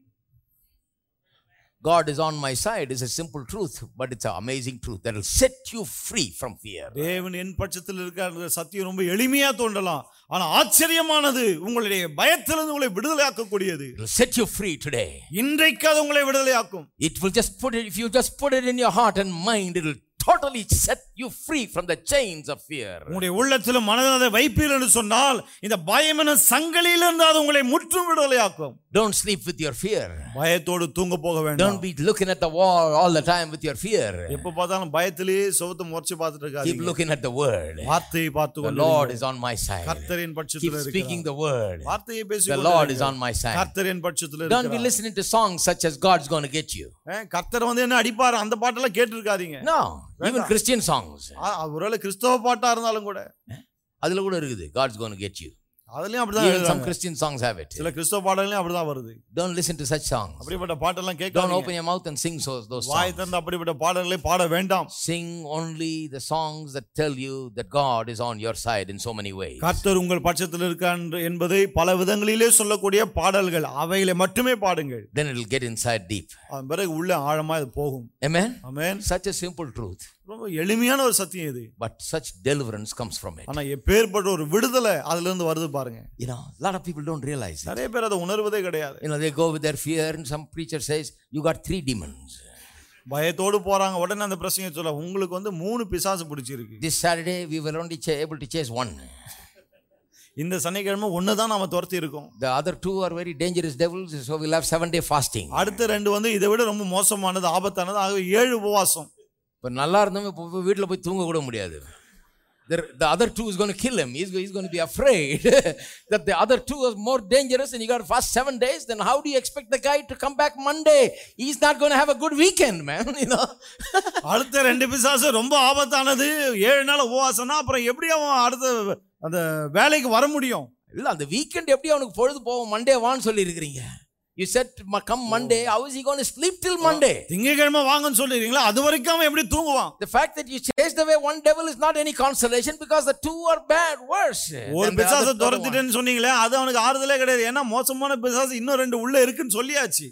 S1: God is on my side is a simple truth, but it's an amazing truth that will set you free from fear.
S2: தேவன் என் பட்சத்தில் இருக்கிற சத்தியம் ரொம்ப எளிமையா தோன்றலாம், ஆனா ஆச்சரியமானது உங்களுடைய பயத்திலிருந்து உங்களை விடுதலையாக்கக்கூடியது.
S1: It will set you free today.
S2: இன்றைக்கு அது உங்களை விடுதலையாக்கும்.
S1: It will just put it, if you just put it in your heart and mind, it will totally set you free from the chains of fear.
S2: உங்களுடைய உள்ளத்திலும் மனதிலும் அதை வைப்பீர்கள் என்று சொன்னால் இந்த பயம் என்ற சங்கிலியிலிருந்து அது உங்களை முற்றும் விடுதலையாக்கும்.
S1: Don't sleep with your fear.
S2: பயத்தோடு தூங்க போக வேண்டாம்.
S1: Don't be looking at the wall all the time with your fear.
S2: எப்ப பார்த்தாலும் பயத்திலேயே சுவத்தை முறைச்சு பார்த்துட்டு இருக்காதீங்க.
S1: Keep looking at the word.
S2: வார்த்தையை பார்த்து
S1: The
S2: கொண்டு
S1: Lord is on my side.
S2: கர்த்தரின் பட்சத்தில்
S1: Keep
S2: இருக்கிறார்.
S1: speaking the word.
S2: வார்த்தையை பேசி
S1: The Lord is on my side.
S2: கர்த்தரின் பட்சத்தில் இருக்கிறார்.
S1: Don't be listening to songs such as God's going to get you.
S2: கர்த்தர் வந்து என்ன அடிப்பார் அந்த பாட்டெல்லாம் கேட்டு இருக்காதீங்க.
S1: No, even Christian songs.
S2: ஒருவேளை கிறிஸ்தவ பாட்டா இருந்தாலும் கூட
S1: அதுல கூட இருக்குது God's going to get you.
S2: அதுலயும் அப்படிதான்
S1: Even some
S2: எழுதுறாங்க.
S1: Christian songs have it.
S2: சில கிறிஸ்தவ பாடல்களே அப்படிதான் வருது.
S1: Don't listen to such songs.
S2: அப்படிப்பட்ட பாட்டெல்லாம்
S1: Don't
S2: கேட்காதீங்க.
S1: open your mouth and sing so, those
S2: why
S1: songs.
S2: திறந்து அப்படிப்பட்ட பாடல்களை பாட வேண்டாம்.
S1: Sing only the songs that tell you that God is on your side in so many ways.
S2: கர்த்தர் உங்கள் பட்சத்தில் இருக்கார் என்பதை பல விதங்களிலே சொல்லக்கூடிய பாடல்கள் அவைகளை மட்டுமே பாடுங்கள்.
S1: Then it will get inside deep.
S2: அதன் பிறகு உள்ள ஆழமா இது போகும்.
S1: Amen.
S2: Amen.
S1: Such a simple truth.
S2: ரொம்ப எளிமையான ஒரு சத்தியம் இது.
S1: But such deliverance comes from it.
S2: ஆனா எப்பேற்பட்ட ஒரு விடுதலை அதிலிருந்து இருந்து வருது பாருங்க.
S1: You know, a lot of people don't realize it.
S2: நிறைய பேர் அதை உணர்வதே கிடையாது.
S1: You know, they go with their fear and some preacher says, you got three demons.
S2: பயத்தோடு போறாங்க. உடனே அந்த பிரசங்க சொல்ல உங்களுக்கு வந்து மூணு பிசாசு பிடிச்சிருக்கு.
S1: This Saturday we were only ch- able to chase one.
S2: இந்த சனிக்கிழமை ஒன்னு தான் நாம துரத்தி இருக்கோம்.
S1: The other two are very dangerous devils, so we'll have seven day fasting.
S2: அடுத்த ரெண்டு வந்து இதை விட ரொம்ப மோசமானது, ஆபத்தானது. ஆகவே ஏழு உபவாசம்.
S1: இப்ப நல்லா இருந்தவங்க இப்போ வீட்டில் போய் தூங்க கூட முடியாது. The, the other two is going to kill him. He's, he's going to be afraid that the other two is more dangerous and you got to fast seven days. Then how do you expect the guy to come back Monday? He's not going to have a good weekend, man. You know.
S2: அடுத்த ரெண்டு பிசாசு ரொம்ப ஆபத்தானது. ஏழு நாள் உபவாசம்னா அப்புறம் எப்படி அவன் அடுத்த அந்த வேலைக்கு வர முடியும்?
S1: இல்ல அந்த வீக்கெண்ட் எப்படி அவனுக்கு பொழுது போவோம்? மண்டே வான்னு சொல்லி இருக்கிறீங்க. You said come Monday, how is he going to sleep till Monday?
S2: திங்கட்கிழமை வாங்கன்னு சொல்றீங்களா? அது வரைக்கும் அவன் எப்படி தூங்குவான்?
S1: The fact that you chased away one devil is not any consolation because the two are bad, worse.
S2: ஒரு பிசாசை துரத்திட்டேன்னு சொன்னீங்களே, அது அவனுக்கு ஆறுதலே கிடையாது. ஏன்னா மோசமான பிசாசு இன்னும் ரெண்டு உள்ள இருக்குன்னு சொல்லியாச்சு.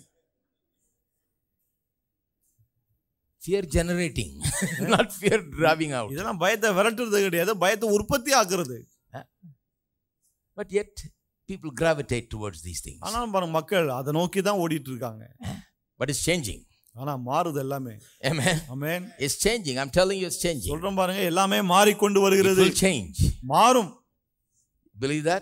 S1: Fear generating, not fear driving out.
S2: இதெல்லாம் பயத்தை விரட்டுறது கிடையாது, பயத்தை உற்பத்தி ஆக்குறது.
S1: But yet people gravitate towards these things.
S2: ஆனா பாருங்க மக்கள் அதை நோக்கி தான் ஓடிட்டு இருக்காங்க.
S1: But it's changing.
S2: ஆனா மாறுது எல்லாமே.
S1: Amen.
S2: Amen.
S1: It's changing. I'm telling you it's changing.
S2: சொல்றேன் பாருங்க எல்லாமே மாறிக்கொண்டு வருகிறது.
S1: It will change.
S2: மாறும்.
S1: Believe that?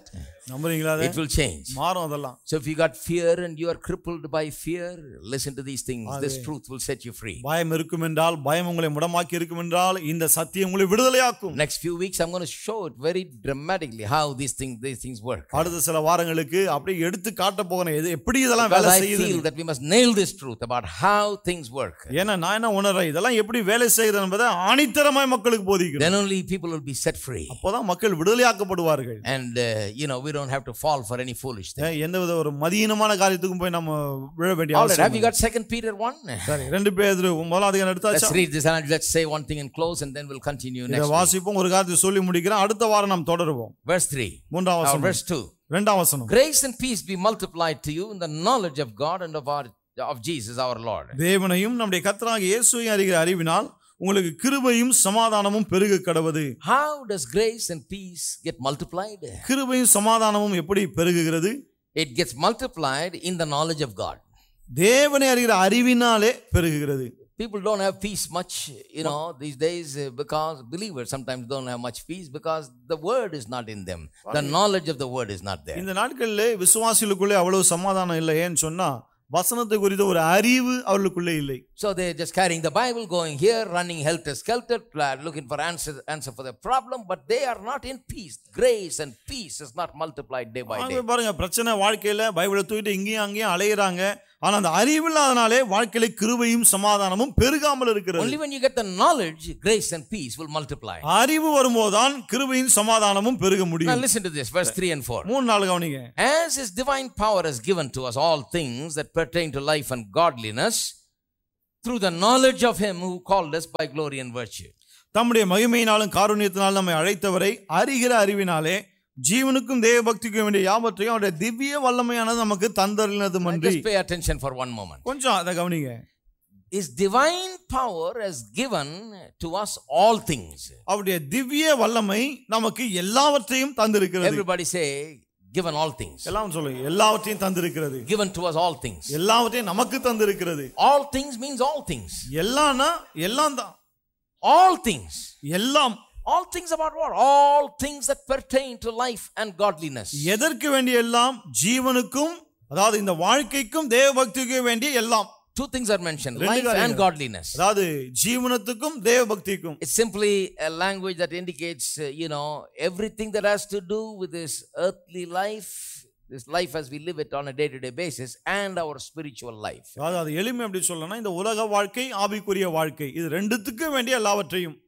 S2: நம்புறீங்களா?
S1: It will change.
S2: மாறும் அதெல்லாம்.
S1: So if you got fear and you are crippled by fear, listen to these things. This truth will set you free.
S2: பயம் இருக்கும் என்றால், பயம் உங்களை முடமாக்கி இருக்கும் என்றால், இந்த சத்தியம் உங்களை விடுதலையாக்கும்.
S1: Next few weeks I'm going to show it very dramatically how these things these things work.
S2: அடுத்த சில வாரங்களுக்கு அப்படியே எடுத்து காட்ட போறேன் எப்படி இதெல்லாம் வேலை செய்யுது.
S1: I feel that we must nail this truth about how things work.
S2: ஏன்னா நான் என்ன உணர்றேன், இதெல்லாம் எப்படி வேலை செய்யுது என்பதை ஆணித்தரமாய் மக்களுக்கு போதிக்கிறேன்.
S1: Then only people will be set free.
S2: அப்போதான் மக்கள் விடுதலையாக்கப்படுவார்கள்.
S1: And uh, you know, we don't have to fall for any foolish thing.
S2: எந்தவித ஒரு மதியீனமான காரியத்துக்கும் போய் நம்ம விழ வேண்டிய அவசியம் இல்லை.
S1: Have you got Second Peter one?
S2: சரி, ரெண்டு பேதுரு முதலாம் அதிகாரம் எடுத்தாச்சா?
S1: Let's read this and let's say one thing and close and then we'll continue next.
S2: இத வாசிப்போம், ஒரு காரியத்தை சொல்லி முடிக்கிறேன், அடுத்த வாரம் நாம் தொடருவோம்.
S1: Verse three.
S2: மூன்றாம் வசனம்.
S1: Verse two.
S2: இரண்டாம் வசனம்.
S1: Grace and peace be multiplied to you in the knowledge of God and of our of Jesus our Lord.
S2: தேவனையும் நம்முடைய கர்த்தராகிய இயேசுவையும் அறிகிற அறிவினால் உங்களுக்கு கிருபையும் சமாதானமும் பெருக கடவது.
S1: How does grace and peace get multiplied?
S2: கிருபையும் சமாதானமும் எப்படி பெருகுகிறது?
S1: It gets multiplied in the knowledge of God.
S2: தேவனை அறிகிற அறிவினாலே பெருகுகிறது.
S1: People don't have peace much, you know, these days uh, because believers sometimes don't have much peace because the word is not in them. The knowledge of the word is not there.
S2: இந்த நாட்களிலே விசுவாசிகளுக்குள்ளே அவ்வளவு சமாதானம் இல்லை. ஏன்னு சொன்னா வசனத்தை குறித்த ஒரு அறிவு அவர்களுக்குள்ளே இல்லை.
S1: So they are just carrying the Bible, going here, running helter skelter, looking for answer answer for the problem, but they are not in peace. Grace and peace is not multiplied day by day.
S2: பாருங்க, பிரச்சனை வாழ்க்கையில பைபிளை தூக்கிட்டு இங்கேயும் அங்கேயும் அலையறாங்க. ஆனா அந்த அறிவில்லாதனாலே வாழ்க்கையில கிருபையும் சமாதானமும் பெருகாமல் இருக்கிறது.
S1: Only when you get the knowledge, grace and peace will multiply.
S2: அறிவு வரும்போதுதான் கிருபையும் சமாதானமும் பெருக முடியும்.
S1: Now listen to this, verse three and four.
S2: மூணு நாள் கவனிங்க.
S1: As his divine power has given to us all things that pertain to life and godliness through the knowledge of him who called us by glory and virtue.
S2: தம்முடைய மகிமையினாலும் காருண்யத்தினாலும் நம்மை அழைத்தவரை அறிகிற அறிவினாலே ஜீவனுக்கும் தேவ பக்திக்கும் வேண்டிய யாவற்றையும் அவருடைய திவ்ய வல்லமையானது நமக்கு தந்தருளினது மன்றி.
S1: Just pay attention for one moment.
S2: கொஞ்சம் அத கவனிங்க.
S1: His divine power has given to us all things.
S2: அவருடைய திவ்ய வல்லமை நமக்கு எல்லாவற்றையும் தந்திருக்கிறது.
S1: Everybody say given all things.
S2: எல்லாம் சொல்லுங்க, எல்லாவற்றையும் தந்திருக்கிறது.
S1: Given to us all things.
S2: எல்லாவற்றையும் நமக்கு தந்திருக்கிறது.
S1: All things means all things.
S2: எல்லாம்னா எல்லாம் தான்.
S1: All things.
S2: எல்லாம்.
S1: All things about what? All things that pertain to life and godliness.
S2: எதற்கு வேண்டிய எல்லாம்? ஜீவனுக்கும், அதாவது இந்த வாழ்க்கைக்கும் தேவ பக்திக்கும் வேண்டிய எல்லாம்.
S1: Two things are mentioned, life and godliness.
S2: அதாவது ஜீவனத்துக்கும் தேவ பக்திக்கும்.
S1: It's simply a language that indicates, uh, you know, everything that has to do with this earthly life, this life as we live it on a day to day basis, and our spiritual life.
S2: அதாவது அது எளிமை அப்படி சொல்லணும்னா இந்த உலக வாழ்க்கை ஆவிக்குரிய வாழ்க்கை இது ரெண்டுத்துக்கும் வேண்டிய எல்லாவற்றையும்.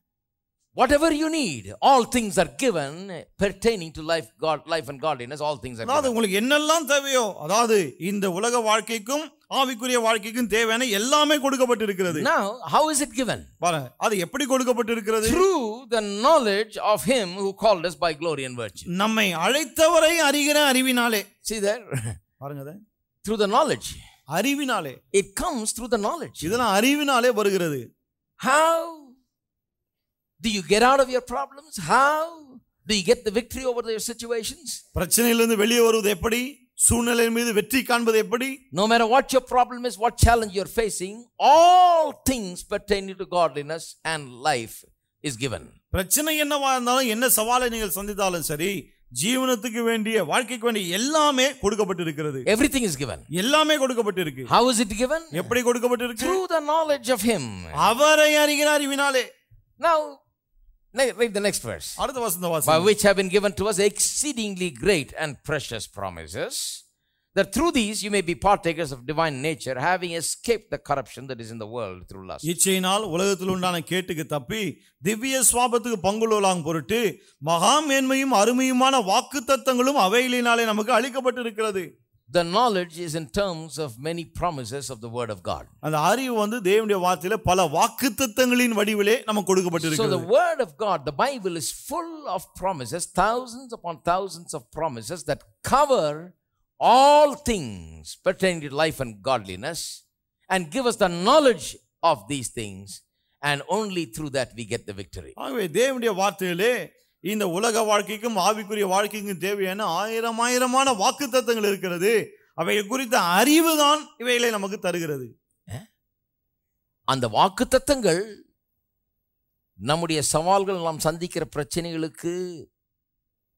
S1: Whatever you need, all things are given pertaining to life, God, life and godliness. All things are given.
S2: அதாவது உங்களுக்கு என்னெல்லாம் தேவையோ, அதாவது இந்த உலக வாழ்க்கைக்கும் ஆவிக்குரிய வாழ்க்கைக்கும் தேவையான எல்லாமே கொடுக்கப்பட்டிருக்கிறது.
S1: Now, how is it given?
S2: பாருங்க, அது எப்படி கொடுக்கப்பட்டிருக்கிறது?
S1: Through the knowledge of him who called us by glory and virtue.
S2: நம்மை அழைத்தவரை அறிகிற அறிவினாலே.
S1: See there?
S2: பாருங்க அத.
S1: Through the knowledge.
S2: அறிவினாலே.
S1: It comes through the knowledge.
S2: இதெல்லாம் அறிவினாலே வருகிறது.
S1: How do you get out of your problems? How do you get the victory over your situations?
S2: பிரச்சனையிலிருந்து வெளியே வருவது எப்படி? சூழ்நிலையின் மீது வெற்றி காண்பது எப்படி?
S1: No matter what your problem is, what challenge you're facing, all things pertaining to godliness and life is given.
S2: பிரச்சனை என்னவா இருந்தாலும், என்ன சவாலை நீங்கள் சந்தித்தாலும் சரி, ஜீவனத்துக்கு வேண்டிய வாழ்க்கைக்கு வேண்டிய எல்லாமே கொடுக்கப்பட்டிருக்கிறது.
S1: Everything is given.
S2: எல்லாமே கொடுக்கப்பட்டிருக்கு.
S1: How is it given?
S2: எப்படி கொடுக்கப்பட்டிருக்கு?
S1: Through the knowledge of him.
S2: அவரை அறிகிற அறிவினாலே.
S1: Now read the next verse.
S2: அடுத்த வசனம் வாசிங்க.
S1: By which have been given to us exceedingly great and precious promises, that through these you may be partakers of divine nature, having escaped the corruption that is in the world through lust.
S2: இச்சையினால் உலகத்தில் உண்டான கேட்டுக்கு தப்பி திவ்ய சுவாபத்துக்கு பங்குள்ளவர்களாகும் பொருட்டு மகா மேன்மையும் அருமையுமான வாக்குத்தத்தங்களும் அவைகளினாலே நமக்கு அளிக்கப்பட்டிருக்கிறது.
S1: The knowledge is in terms of many promises of the word of God.
S2: அந்த அறிவு வந்து தேவனுடைய வார்த்தையில பல வாக்குத்தத்தங்களின் வடிவிலே நமக்கு கொடுக்கப்பட்டிருக்கிறது.
S1: So the word of God, the Bible is full of promises, thousands upon thousands of promises that cover all things pertaining to life and godliness and give us the knowledge of these things, and only through that we get the victory.
S2: ஆகவே தேவனுடைய வார்த்தையிலே இந்த உலக வாழ்க்கைக்கும் ஆவிக்குரிய வாழ்க்கைக்கும் தேவையான ஆயிரம் ஆயிரமான வாக்குத்தத்தங்கள் இருக்கிறது. அவை குறித்த அறிவு தான் இவைகளை நமக்கு தருகிறது.
S1: அந்த வாக்குத்தத்தங்கள் நம்முடைய சவால்கள், நாம் சந்திக்கிற பிரச்சனைகளுக்கு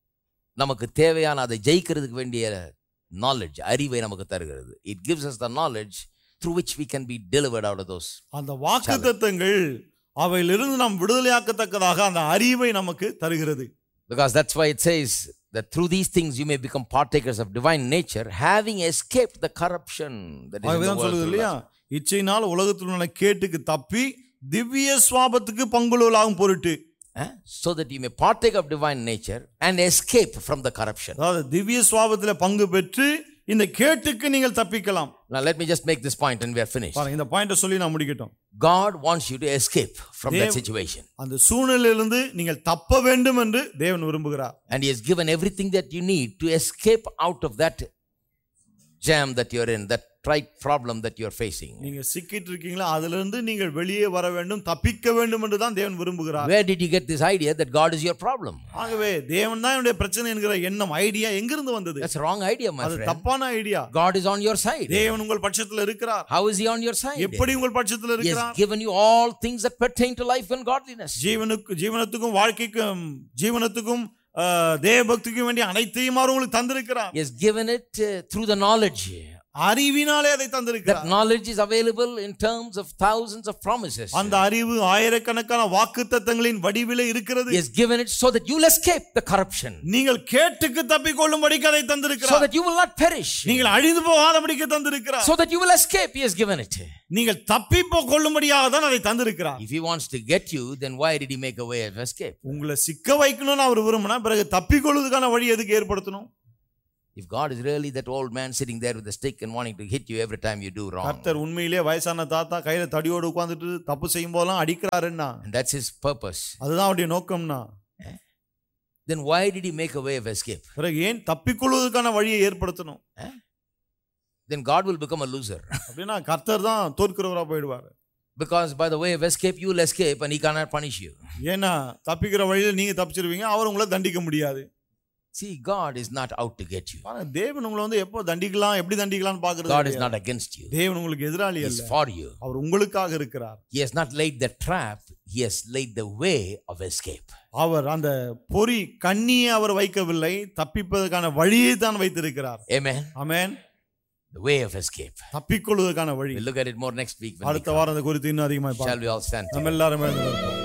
S1: நமக்கு தேவையான அதை ஜெயிக்கிறதுக்கு வேண்டிய knowledge, அறிவை நமக்கு தருகிறது. It gives us the knowledge through which we can be delivered out of those.
S2: அந்த வாக்குத்தத்தங்கள் அவையிலிருந்து நாம் விடுதலையாக்கத்தக்கதாக அந்த அறிவை நமக்கு தருகிறது.
S1: Because that's why it says that through these things you may become partakers of divine nature, having escaped the corruption that is in the world.
S2: இல்லையா, இச்சையினால் உலகத்தில் உள்ள கேட்டுக்கு தப்பி திவ்ய சுவாபத்துக்கு பங்குள்ளவர்களாகும் பொருட்டு,
S1: so that you may partake of divine nature and escape from the corruption.
S2: அதாவது திவ்ய சுவாபத்திலே பங்கு பெற்று இந்த கேட்டுக்கு நீங்கள் தப்பிக்கலாம்.
S1: Now let me just make this point and we are finished.
S2: பாருங்க, இந்த பாயிண்ட சொல்லி நான் முடிக்கட்டும்.
S1: God wants you to escape from that situation.
S2: அந்த சூழ்நிலையிலிருந்து நீங்கள் தப்ப வேண்டும் என்று தேவன் விரும்புகிறார்.
S1: And he has given everything that you need to escape out of that jam that you are in, that tried problem that you are facing.
S2: நீங்க சிக்கிட்டு இருக்கீங்களா, அதிலிருந்து நீங்கள் வெளியே வர வேண்டும், தப்பிக்க வேண்டும் என்று தான் தேவன் விரும்புகிறார்.
S1: Where did you get this idea that God is your problem?
S2: ஆகவே தேவன் தான் என்னுடைய பிரச்சனை என்கிற எண்ணம், ஐடியா எங்க இருந்து வந்தது?
S1: That's wrong idea, my
S2: அது
S1: friend.
S2: தப்பான idea.
S1: God is on your side.
S2: தேவன் உங்கள் பட்சத்தில் இருக்கிறார்.
S1: How is he on your side?
S2: எப்படி உங்கள் பட்சத்தில்
S1: He
S2: இருக்கிறார்?
S1: has given you all things that pertain to life and godliness.
S2: ஜீவனுக்கு ஜீவனத்துக்கும் வாழ்க்கைக்கும் ஜீவனத்துக்கும் தேவபக்திக்கும் வேண்டிய அனைத்தையும் அவர் உங்களுக்கு தந்திருக்கிறார்.
S1: He has given it uh, through the knowledge.
S2: அறிவினாலே அதை தந்திருக்கிறார்.
S1: That knowledge is available in terms of thousands of promises.
S2: அந்த அறிவு ஆயிரக்கணக்கான வாக்குத்தத்தங்களின் வடிவிலே இருக்கிறது.
S1: He has given it so that you will escape the corruption.
S2: நீங்கள் கேட்டுக்கு தப்பிக்கொள்ளும்படிக்கு அதை தந்திருக்கிறார்.
S1: So that you will not perish.
S2: நீங்கள் அழிந்து போகாதபடிக்கு தந்திருக்கிறார்.
S1: So that you will escape, he has given it.
S2: நீங்கள் தப்பி கொள்ளும்படியாக தான் அதை தந்திருக்கிறார்.
S1: If he wants to get you, then why did he make a way of escape?
S2: உங்களை சிக்க வைக்கணும்னு அவர் விரும்பினா பிறகு தப்பிக்கொள்வதற்கான வழி எதுக்கு ஏற்படுத்தணும்?
S1: If God is really that old man sitting there with a stick and wanting to hit you every time you do wrong,
S2: கர்த்தர் உண்மையிலேயே வயசான தாத்தா கையில தடியோடு உட்கார்ந்துட்டு தப்பு செய்யும் போதெல்லாம் அடிக்கிறாருன்னா,
S1: and that's his purpose,
S2: அதுதான் அவருடைய நோக்கம்னா,
S1: then why did he make a way of escape?
S2: பிறகு ஏன் தப்பிக்கொள்வதற்கான வழியை ஏற்படுத்தணும்?
S1: Then God will become a loser.
S2: அப்படின்னா கர்த்தர் தான் தோற்கிறவரா போயிடுவார்.
S1: Because by the way of escape you will escape and he cannot punish you.
S2: ஏன்னா தப்பிக்கிற வழியில நீங்க தப்பிச்சிருவீங்க, அவர் உங்களை தண்டிக்க முடியாது.
S1: See, God is not out to get you.
S2: தேவன் உங்களை வந்து எப்போ தண்டிக்கலாம், எப்படி தண்டிக்கலாம்னு பாக்குறது.
S1: God is not against you.
S2: தேவன் உங்களுக்கு எதிராளி அல்ல.
S1: He is for you.
S2: அவர் உங்களுக்காக இருக்கிறார்.
S1: He has not laid the trap, he has laid the way of escape.
S2: அவர் அந்த பொறி கண்ணியை அவர் வைக்கவில்லை, தப்பிப்பதற்கான வழியை தான் வைத்திருக்கிறார்.
S1: Amen.
S2: Amen.
S1: The way of escape.
S2: தப்பிக்கொள்வதற்கான வழி.
S1: We'll look at it more next week.
S2: அடுத்த வாரம் அந்த குறித்து இன்னும் அதிகமாக பார்க்கலாம்.
S1: Shall we all stand?
S2: நம்ம எல்லாரும் எழுந்திருப்போம்.